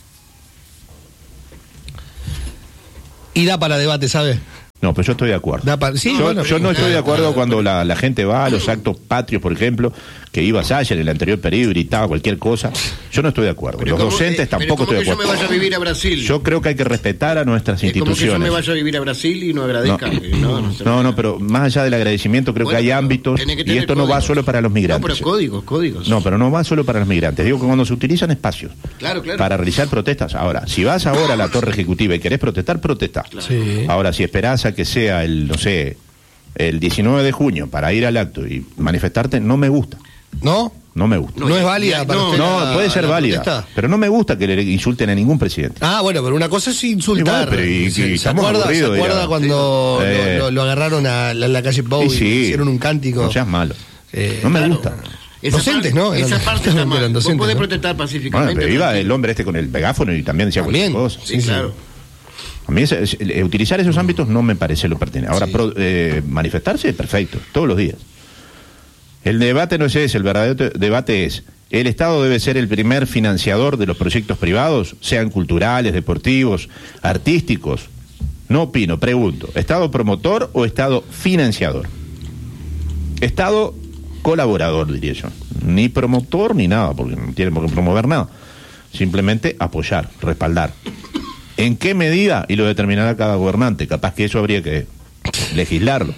Y da para debate, ¿sabe? No, pero yo estoy de acuerdo. Da para, sí, yo, bueno, yo no pero, estoy de acuerdo claro, cuando la, la gente va a los actos patrios, por ejemplo, que iba Sayer en el anterior periodo y gritaba cualquier cosa. Yo no estoy de acuerdo. Pero Los ¿cómo, docentes eh, tampoco pero estoy de ¿cómo acuerdo. que yo me vaya a vivir a Brasil? Yo creo que hay que respetar a nuestras Es como que yo instituciones. me vaya a vivir a Brasil y no agradezca. No, no, no, se no, me- no, pero más allá del agradecimiento, creo Bueno, que hay pero ámbitos, tiene que y tener esto no va códigos. solo para los No, migrantes. pero códigos, códigos. No, pero no va solo para los migrantes. Digo que cuando se utilizan espacios Claro, claro. para realizar protestas. Ahora, si vas ahora a la torre ejecutiva y querés protestar, protesta. Sí. Ahora, si esperás a que sea el, no sé, el diecinueve de junio para ir al acto y manifestarte, no me gusta. ¿No? No me gusta. No, No, es ya- válida ya- para no, usted No, la- puede ser la válida, protesta. pero no me gusta que le insulten a ningún presidente. Ah, bueno, pero una cosa es insultar. Y bueno, pero y- y ¿Se, se estamos acuerda, ¿se aburridos, acuerda dirá. cuando Sí. lo, Eh. lo- lo agarraron a la, la calle Pau Y y, sí, le hicieron un cántico? No seas malo. Eh, no me Claro. gusta. Esa Docentes, parte- ¿no? Eran- Esa parte está mal. eran Vos docentes, podés ¿no? protestar Bueno, pacíficamente. pero iba tranquilo. el hombre este con el megáfono y también decía También. cualquier cosa. Sí, Sí, claro. A mí ese- es- eh, utilizar esos ámbitos no me parece lo pertinente. Ahora, Sí. pro- eh, manifestarse, perfecto, todos los días. El debate no es ese, el verdadero te- debate es, ¿el Estado debe ser el primer financiador de los proyectos privados, sean culturales, deportivos, artísticos? No opino, pregunto, ¿Estado promotor o Estado financiador? Estado colaborador, diría yo. Ni promotor ni nada, porque no tiene por qué promover nada. Simplemente apoyar, respaldar. ¿En qué medida? Y lo determinará cada gobernante. Capaz que eso habría que legislarlo.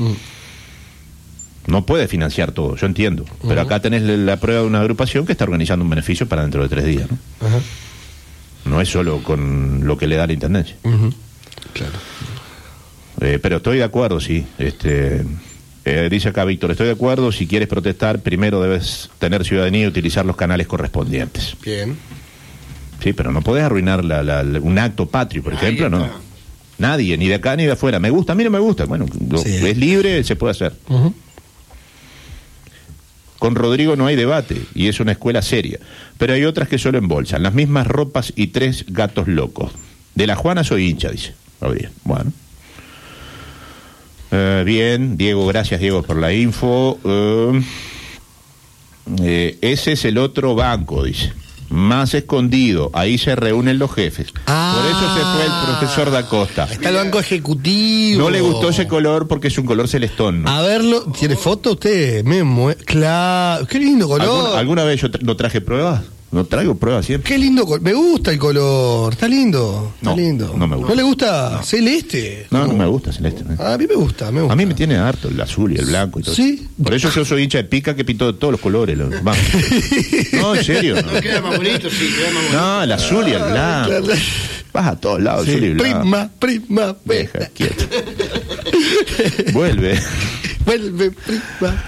No puede financiar todo, yo entiendo. Pero acá tenés la, la prueba de una agrupación que está organizando un beneficio para dentro de tres días, ¿no? Ajá. No es solo con lo que le da la intendencia. Ujú. Claro. Eh, pero estoy de acuerdo, sí. Este, eh, dice acá Víctor, estoy de acuerdo, si quieres protestar, primero debes tener ciudadanía y utilizar los canales correspondientes. Bien. Sí, pero no podés arruinar la, la- la- un acto patrio, por Ahí ejemplo, ¿no? está. Nadie, ni de acá ni de afuera. Me gusta, a mí no me gusta. Bueno, lo- Sí. es libre, se puede hacer. Ujú. Con Rodrigo no hay debate, y es una escuela seria. Pero hay otras que solo embolsan, las mismas ropas y tres gatos locos. De la Juana soy hincha, dice. Oh, bien, bueno. Eh, bien, Diego, gracias Diego por la info. Eh, eh, ese es el otro banco, dice. Más escondido, ahí se reúnen los jefes. Ah. Por eso se fue el profesor da Costa. Está el banco ejecutivo. No le gustó ese color porque es un color celestón, ¿no? A verlo, ¿tiene foto usted? Me mue- Claro, qué lindo color. ¿Alguna, alguna vez yo tra- no traje pruebas? No traigo pruebas siempre. Qué lindo color. Me gusta el color. Está lindo. Está No, lindo. no me gusta. ¿No le gusta? Celeste. No, no me gusta celeste. ¿no? A mí me gusta, me gusta. A mí me tiene harto el azul y el blanco y todo. Sí. Por eso yo soy hincha de Pica que pintó de todos los colores. Los, vamos. No, en serio. No. No, queda más bonito, sí, queda más bonito. No, el azul y el blanco. Vas a todos lados, Sí, azul y blanco. prima, prima, Deja quieto. Vuelve. vuelve, prima.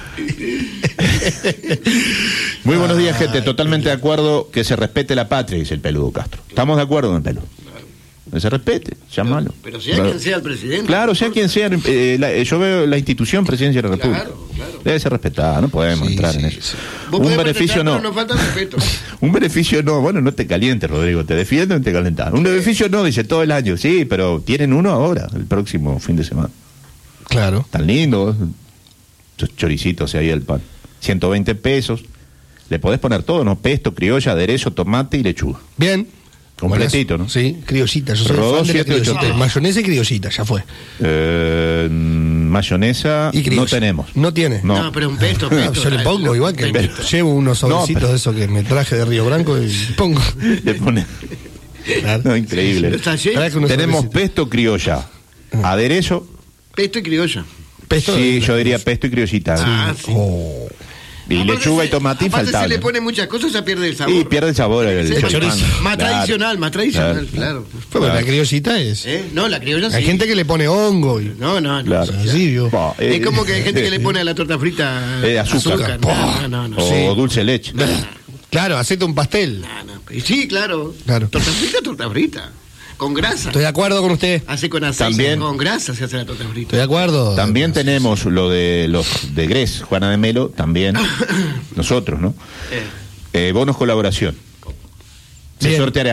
Muy buenos días, gente. Totalmente de acuerdo que se respete la patria, dice el Peludo Castro. ¿Estamos de acuerdo, don Peludo? Que se respete, llámalo. Pero sea quien sea el presidente. Claro, sea quien sea, eh, la- eh, yo veo la institución Presidencia de la República. Claro, claro. Debe ser respetada, no podemos Sí, entrar sí, en eso. sí. Vos Un podés beneficio protestar, no. pero nos falta respeto. Un beneficio no, bueno, no te calientes, Rodrigo, te defiendo y te calentas. Un beneficio no, dice todo el año, sí, pero tienen uno ahora, el próximo fin de semana. Claro. Tan lindo, esos choricitos ahí el pan. ciento veinte pesos, le podés poner todo, ¿no? Pesto, criolla, aderezo, tomate y lechuga. Bien. Completito, ¿no? Sí, criollita. Yo soy Rodó fan de la siete, ocho, criollita. tres. Mayonesa y criollita, ya fue. Eh, mayonesa Y criolla. no tenemos. No tiene. No. No, pero un pesto, Ah, pesto. yo le pongo igual que Pesto. llevo unos No, sobrecitos pero- de esos que me traje de Río Branco y pongo. Le pone... Claro. No, increíble. Está lleno. Traje unos Tenemos sobrecitos. pesto, criolla, aderezo, Pesto y criolla. Pesto sí, de- yo diría pesto y criollita. Ah, sí. Oh. Y Aparte lechuga se- y tomate aparte infaltable. se le pone muchas cosas, ya pierde el sabor. Y pierde el sabor el, Sí, el más- choripán. Más Claro. tradicional, más tradicional, claro. Pero la criollita es. ¿Eh? No, la criolla sí. Hay gente que le pone hongo y. No, no, no. Claro. sí, Sí, yo. Bah, eh, Es como que hay gente que le pone a la torta frita Eh, azúcar. No, no, no. O Sí. dulce leche. Claro, hacete un pastel. No, no. Y sí, claro. Claro. Torta frita, torta frita. Con grasa. Estoy de acuerdo con usted. Hace con aceite, También- con grasa se hace la torta frita. Estoy de acuerdo. También tenemos lo de los de Gres, Juana de Melo, también. Nosotros, ¿no? Eh. Eh, bonos colaboración. Se Bien. sorteará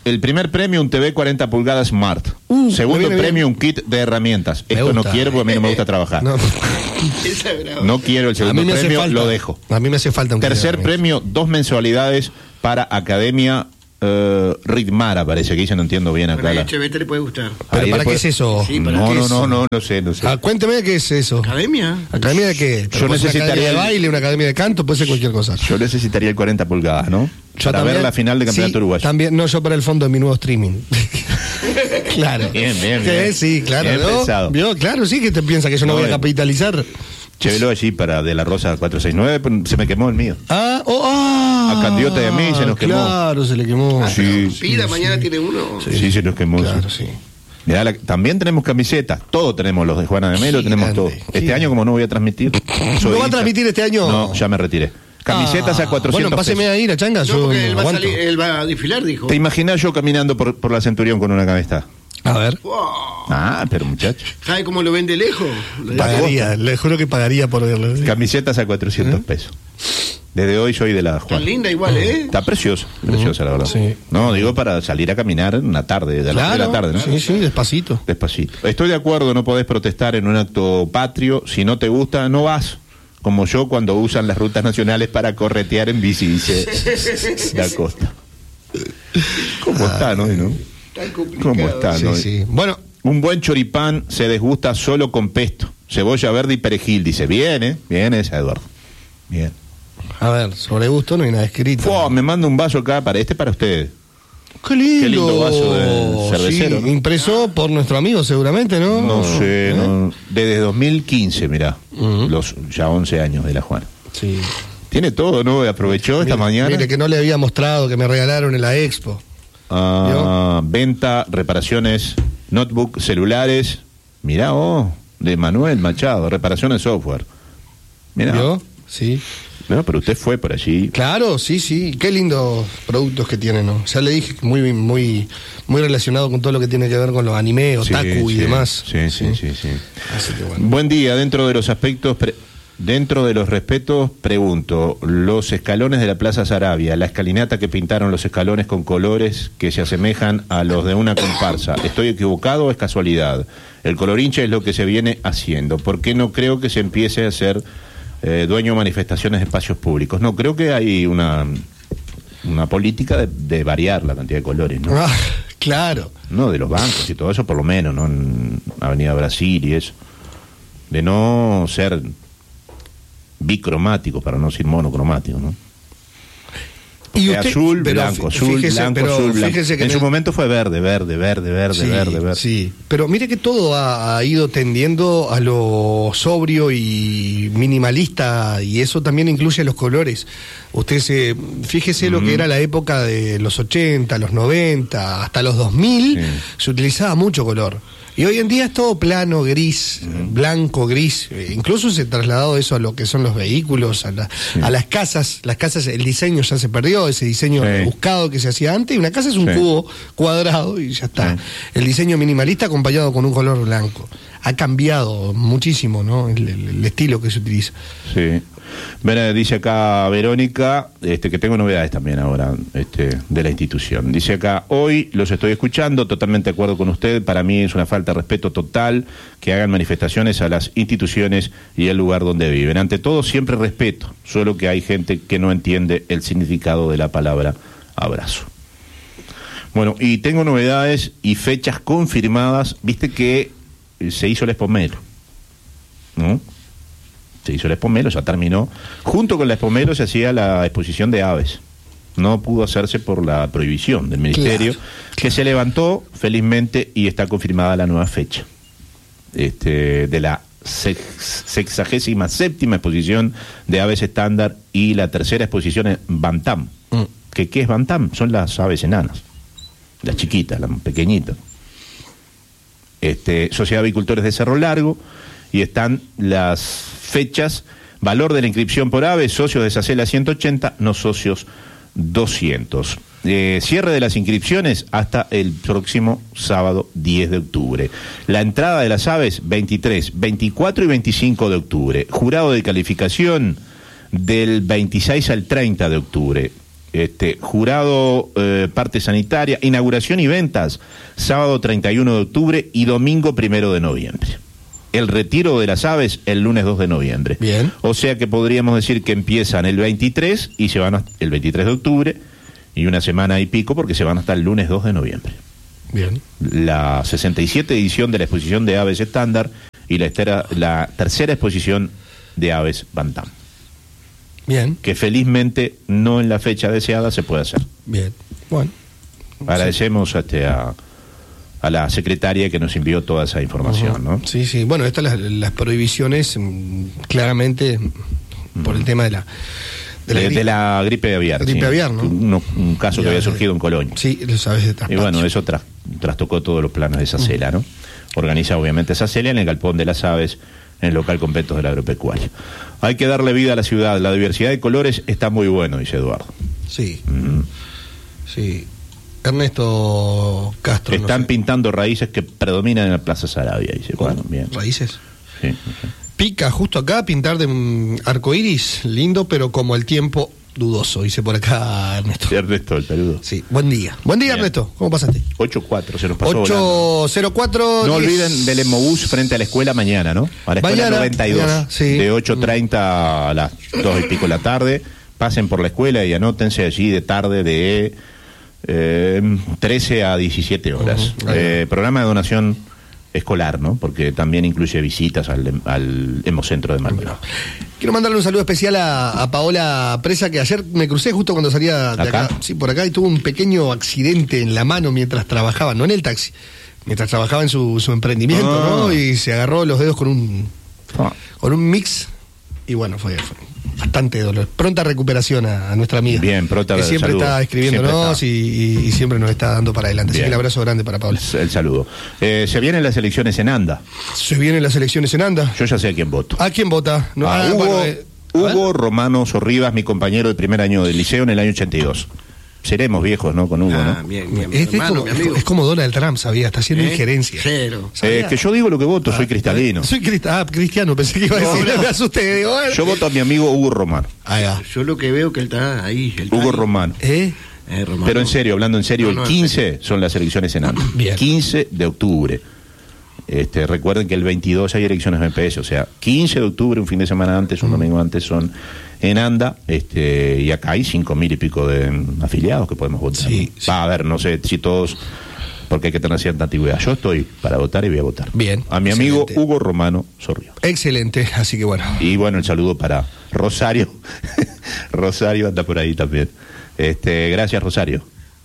el primer premio, un T V cuarenta pulgadas Smart. Uh, Segundo me viene premio, bien. un kit de herramientas. Me Esto gusta. no quiero porque a mí no me gusta trabajar. No, Esa es brava. No quiero el a segundo mí me hace premio, falta. lo dejo. A mí me hace falta un Tercer kit de premio, dos mensualidades para Academia eh, Ritmara, parece que dice, no entiendo bien acá. Para la- H B T le puede gustar. ¿Pero Ahí para después- qué es eso? Sí, ¿para No, qué no, es? no, no, no sé, no sé. Ah, cuénteme qué es eso. ¿Academia? ¿Academia de qué? Yo Puede ser necesitaría Una academia de el- baile, una academia de canto, puede ser cualquier cosa. Yo necesitaría el cuarenta pulgadas, ¿no? Yo para también- ver la final de Campeonato sí, Uruguayo. También, no, yo para el fondo de mi nuevo streaming. Claro. Bien, bien, Sí, bien. sí, claro. Bien ¿no? pensado. ¿Vio? Claro, sí que te piensa que yo no, No, voy a bien. capitalizar. Llévelo allí para De la Rosa cuatrocientos sesenta y nueve, pero se me quemó el mío. Ah, oh, ah. A Candiota y a mí se nos quemó. Claro, se le quemó. Ah, Sí, pero pida, mañana tiene uno. Sí, se nos quemó. Claro, sí. sí. Mirá, la- también tenemos camisetas, todos tenemos los de Juana de Melo, tenemos Gigante, todo. Este gigante. año, como no voy a transmitir. ¿No soy va a hincha. transmitir este año? No, ya me retiré. Camisetas Ah, a cuatrocientos Bueno, páseme pesos. ahí la changa, No, yo porque él va, a aguanto. salir, él va a desfilar, dijo. ¿Te imaginas yo caminando por, por la Centurión con una camiseta? A ver. Wow. Ah, pero muchacho. ¿Sabe cómo lo vende lejos? Le- Pagaría, le juro que pagaría por verlo. Camisetas a ¿Eh? cuatrocientos pesos. Desde hoy soy de la Tan Juana. linda igual, ¿eh? Está preciosa, preciosa la verdad. Sí. No, digo para salir a caminar una tarde, de las tres de la tarde, ¿no? Sí, sí, despacito. Despacito. Estoy de acuerdo, no podés protestar en un acto patrio. Si no te gusta, no vas. Como yo cuando usan las rutas nacionales para corretear en bici, dice Da Costa. ¿Cómo está, no? ¿No? Tan complicado. ¿Cómo está, Sí, no? sí. Bueno, Un buen choripán se desgusta solo con pesto, cebolla verde y perejil. Dice, bien, ¿eh? Bien esa, Eduardo. Bien. a ver, sobre gusto no hay nada escrito. Fua, me manda un vaso acá, para este para ustedes. Qué lindo. Qué lindo vaso de cervecero, Sí, ¿no? impreso por nuestro amigo seguramente, ¿no? No sé, ¿Eh? no, desde dos mil quince, mirá, Ujú. los ya once años de la Juana. Sí. Tiene todo, ¿no? Aprovechó esta Mire- mañana. Mire que no le había mostrado, que me regalaron en la expo. Ah, venta, reparaciones, notebook, celulares. Mirá, oh, de Manuel Machado, reparaciones software. Mirá, ¿Vio? Sí. no, pero usted fue por allí. Claro, sí, sí. Qué lindos productos que tienen, ¿no? Ya le dije, muy, muy, muy relacionado con todo lo que tiene que ver con los anime, Sí, otaku y sí, demás. Sí, sí, sí, sí. Así que bueno. Buen día, dentro de los aspectos, pre- dentro de los respetos, pregunto, los escalones de la Plaza Sarabia, la escalinata que pintaron los escalones con colores que se asemejan a los de una comparsa, ¿estoy equivocado o es casualidad? El color hincha es lo que se viene haciendo, ¿por qué no creo que se empiece a hacer eh, dueño de manifestaciones de espacios públicos? No, creo que hay una, una política de, de variar la cantidad de colores, ¿no? Ah, claro. No, de los bancos y todo eso, por lo menos, ¿no? En Avenida Brasil y eso. De no ser bicromático, para no decir monocromático, ¿no? Y De usted- azul, pero blanco, fí- azul, fíjese- blanco, pero azul, blanco. fíjese que En en su el- momento fue verde, verde, verde, verde, Sí, verde, verde. sí, pero mire que todo ha, ha ido tendiendo a lo sobrio y minimalista, y eso también incluye los colores. Usted se fíjese lo que era la época de los ochenta, los noventa, hasta los dos mil, Sí. se utilizaba mucho color. Y hoy en día es todo plano, gris, blanco, gris. Eh, Incluso se ha trasladado eso a lo que son los vehículos, a, la- a las casas. Las casas, el diseño ya se perdió, ese diseño Sí. buscado que se hacía antes. Y una casa es un Sí. cubo cuadrado y ya está. Sí. El diseño minimalista acompañado con un color blanco. Ha cambiado muchísimo, ¿no? El, el- el estilo que se utiliza. Sí. Bueno, dice acá Verónica, este, que tengo novedades también ahora este, de la institución. Dice acá, hoy los estoy escuchando, totalmente de acuerdo con usted, para mí es una falta de respeto total que hagan manifestaciones a las instituciones y el lugar donde viven. Ante todo, siempre respeto, solo que hay gente que no entiende el significado de la palabra abrazo. Bueno, y tengo novedades y fechas confirmadas, viste que eh, se hizo el Espomelo, ¿no? Se hizo el Espomelo, ya terminó. Junto con la Espomelo se hacía la exposición de aves. No pudo hacerse por la prohibición del Ministerio, Claro, que se levantó felizmente y está confirmada la nueva fecha este, de la sex, sexagésima séptima exposición de aves estándar y la tercera exposición en Bantam. Mm. ¿Que, ¿Qué es Bantam? Son las aves enanas, las chiquitas, las pequeñitas. Este, Sociedad de Avicultores de Cerro Largo, y están las fechas, valor de la inscripción por aves, socios de Sacela ciento ochenta, no socios doscientos. Eh, cierre de las inscripciones hasta el próximo sábado diez de octubre. La entrada de las aves veintitrés, veinticuatro y veinticinco de octubre. Jurado de calificación del veintiséis al treinta de octubre. Este, jurado, eh, parte sanitaria, inauguración y ventas, sábado treinta y uno de octubre y domingo primero de noviembre. El retiro de las aves el lunes dos de noviembre. Bien. O sea que podríamos decir que empiezan el veintitrés y se van hasta el veintitrés de octubre y una semana y pico porque se van hasta el lunes dos de noviembre. Bien. La sesenta y siete edición de la exposición de aves estándar y la, estera, la tercera exposición de aves Bantam. Bien. Que felizmente no en la fecha deseada se puede hacer. Bien. Bueno. Agradecemos sí. este, a, a la secretaria que nos envió toda esa información, Uh-huh. ¿no? Sí, sí. Bueno, estas las, las prohibiciones, mmm, claramente, uh-huh. por el tema de la... De la, de, de la gripe aviar. Gripe sí. aviar, ¿no? Un, un caso ya, que había surgido en Colonia. Sí, lo sabes de traspacho. Y bueno, eso tras, trastocó todos los planes de Sacela, ¿no? Organiza obviamente Sacela en el Galpón de las Aves, en el local Completos de la Agropecuaria. Hay que darle vida a la ciudad, la diversidad de colores está muy bueno, dice Eduardo. Sí, Mm. sí. Ernesto Castro. Están no sé. pintando raíces que predominan en la Plaza Sarabia, dice. Bueno, bien. ¿Raíces? Sí, sí. Pica justo acá, pintar de um, arcoiris, lindo, pero como el tiempo dudoso, dice por acá Ernesto. Sí, Ernesto, el peludo. Sí, buen día. Buen día, Bien. Ernesto. ¿Cómo pasaste? ocho cuatro, se nos pasó volando. ocho cero cuatro. No diez. olviden del Emobús frente a la escuela mañana, ¿no? A la escuela Mañana, noventa y dos, mañana, sí. de ocho treinta a las dos y pico de la tarde. Pasen por la escuela y anótense allí de tarde de eh, trece a diecisiete horas. Uh-huh. Eh, programa de donación escolar, ¿no? Porque también incluye visitas al, al Hemocentro de Malmö. Quiero mandarle un saludo especial a, a Paola Presa, que ayer me crucé justo cuando salía de acá. ¿Acá? Sí, por acá, y tuvo un pequeño accidente en la mano mientras trabajaba, no en el taxi, mientras trabajaba en su, su emprendimiento, Ah. ¿no? Y se agarró los dedos con un, Ah. con un mix, y bueno, fue, fue bastante dolor. Pronta recuperación a, a nuestra amiga. Bien, pronta que siempre salud. está escribiéndonos Siempre y, y- y siempre nos está dando para adelante. Así Bien. que el abrazo grande para Paola. El saludo. Eh, se vienen las elecciones en Anda. Se vienen las elecciones en Anda. Yo ya sé a quién voto. ¿A quién vota? No, A ah, Hugo, bueno, eh, a ver. Hugo Romano Sorribas, mi compañero del primer año del liceo en el año ochenta y dos. Seremos viejos, ¿no? Con Hugo, Ah, ¿no? bien, bien. Este es, hermano, como, mi amigo. es como Donald Trump, sabía, está haciendo ¿Eh? injerencia. Cero. Eh, que yo digo lo que voto, soy cristalino. Soy crista- ah, cristiano, pensé que iba a decir, me asusté. Digo, bueno. Yo voto a mi amigo Hugo Romano. Ahí va. Yo lo que veo que él está ahí. él está Hugo ahí. Romano. ¿Eh? Eh, Romano. Pero en serio, hablando en serio, No, no, el en quince son las elecciones en Anda. Bien. quince de octubre. Este, recuerden que el veintidós hay elecciones de M P S, o sea, quince de octubre, un fin de semana antes, un domingo antes, son en Anda, este, y acá hay cinco mil y pico de mm, afiliados que podemos votar. Sí, ¿no? sí. Va a ver, no sé si todos, porque hay que tener cierta antigüedad. Yo estoy para votar y voy a votar. Bien, A mi amigo excelente. Hugo Romano Sorrio. Excelente, así que bueno. Y bueno, el saludo para Rosario. Rosario anda por ahí también. Este, gracias, Rosario.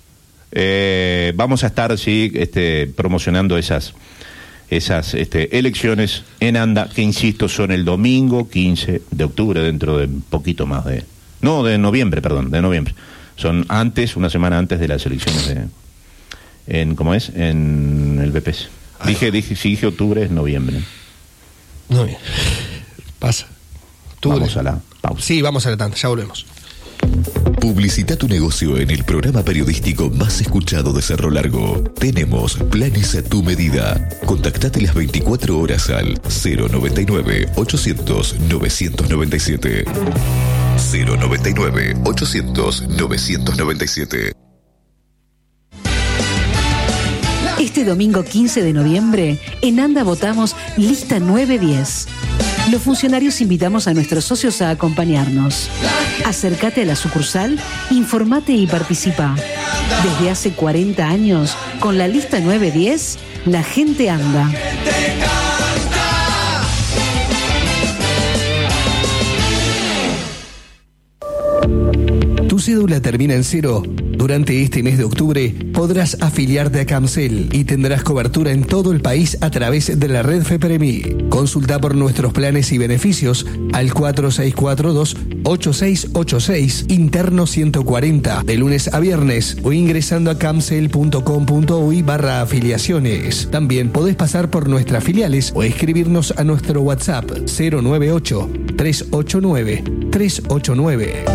Eh, vamos a estar, sí, este, promocionando esas, esas este, elecciones en Anda, que insisto, son el domingo quince de octubre, dentro de un poquito más de... No, de noviembre, perdón, de noviembre. Son antes, una semana antes de las elecciones de... En, ¿Cómo es? En el B P S. Ahí Dije, dije, si dije octubre, es noviembre. Muy bien. Pasa. Octubre. Vamos a la pausa. Sí, vamos a la tanda, ya volvemos. Publicita tu negocio en el programa periodístico más escuchado de Cerro Largo. Tenemos planes a tu medida. Contactate las veinticuatro horas al cero noventa y nueve, ochocientos, novecientos noventa y siete. cero noventa y nueve, ochocientos, novecientos noventa y siete. Este domingo quince de noviembre, en Anda votamos Lista nueve diez. Los funcionarios invitamos a nuestros socios a acompañarnos. Acércate a la sucursal, informate y participa. Desde hace cuarenta años, con la Lista nueve diez, la gente anda. ¿Tu cédula termina en cero? Durante este mes de octubre podrás afiliarte a Camcel y tendrás cobertura en todo el país a través de la red FEPREMI. Consulta por nuestros planes y beneficios al cuatro seis cuatro dos, ocho seis ocho seis, interno ciento cuarenta, de lunes a viernes, o ingresando a camcel punto com punto uy barra afiliaciones. También podés pasar por nuestras filiales o escribirnos a nuestro WhatsApp cero nueve ocho, tres ocho nueve, tres ocho nueve.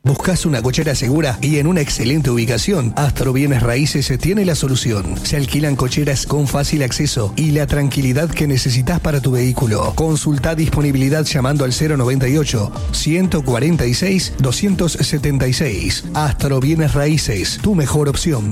¿Buscas una cochera segura y en una excelente ubicación? Astro Bienes Raíces tiene la solución. Se alquilan cocheras con fácil acceso y la tranquilidad que necesitas para tu vehículo. Consulta disponibilidad llamando al cero noventa y ocho, ciento cuarenta y seis, doscientos setenta y seis. Astro Bienes Raíces, tu mejor opción.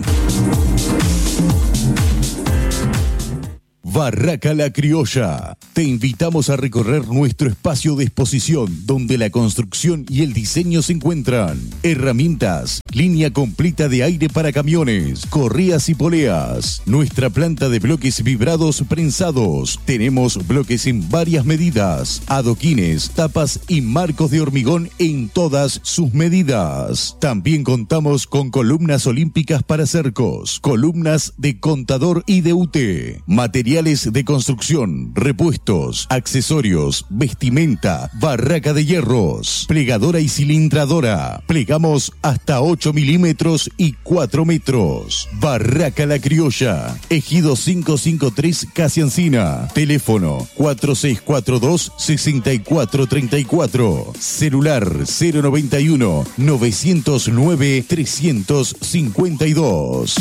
Barraca La Criolla. Te invitamos a recorrer nuestro espacio de exposición donde la construcción y el diseño se encuentran. Herramientas, línea completa de aire para camiones, correas y poleas. Nuestra planta de bloques vibrados prensados. Tenemos bloques en varias medidas, adoquines, tapas y marcos de hormigón en todas sus medidas. También contamos con columnas olímpicas para cercos, columnas de contador y de U T, materiales de construcción, repuestos, accesorios, vestimenta, barraca de hierros, plegadora y cilindradora. Plegamos hasta ocho milímetros y cuatro metros. Barraca La Criolla, Ejido quinientos cincuenta y tres, Casi Encina. Teléfono cuatro seis cuatro dos, seis cuatro tres cuatro. Celular cero noventa y uno, novecientos nueve, trescientos cincuenta y dos.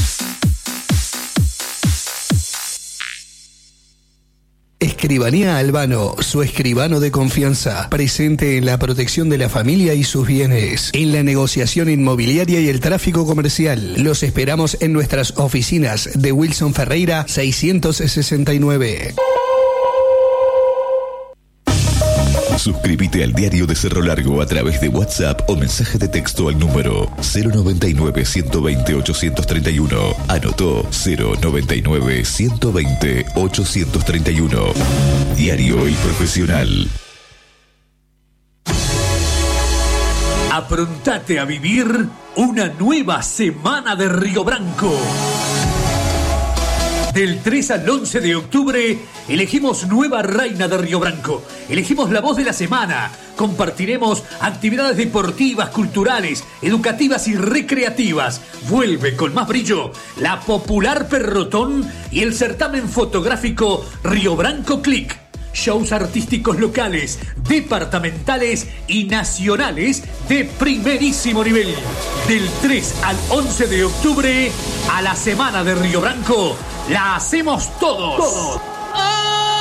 Escribanía Albano, su escribano de confianza, presente en la protección de la familia y sus bienes, en la negociación inmobiliaria y el tráfico comercial. Los esperamos en nuestras oficinas de Wilson Ferreira seiscientos sesenta y nueve. Suscríbete al Diario de Cerro Largo a través de WhatsApp o mensaje de texto al número cero noventa y nueve, ciento veinte, ochocientos treinta y uno. Anotó cero noventa y nueve, ciento veinte, ochocientos treinta y uno. Diario El Profesional. Aprontate a vivir una nueva semana de Río Branco. Del tres al once de octubre, elegimos nueva reina de Río Branco. Elegimos la voz de la semana. Compartiremos actividades deportivas, culturales, educativas y recreativas. Vuelve con más brillo la popular Perrotón y el certamen fotográfico Río Branco Click. Shows artísticos locales, departamentales y nacionales de primerísimo nivel. Del tres al once de octubre, a la semana de Río Branco, la hacemos todos. todos.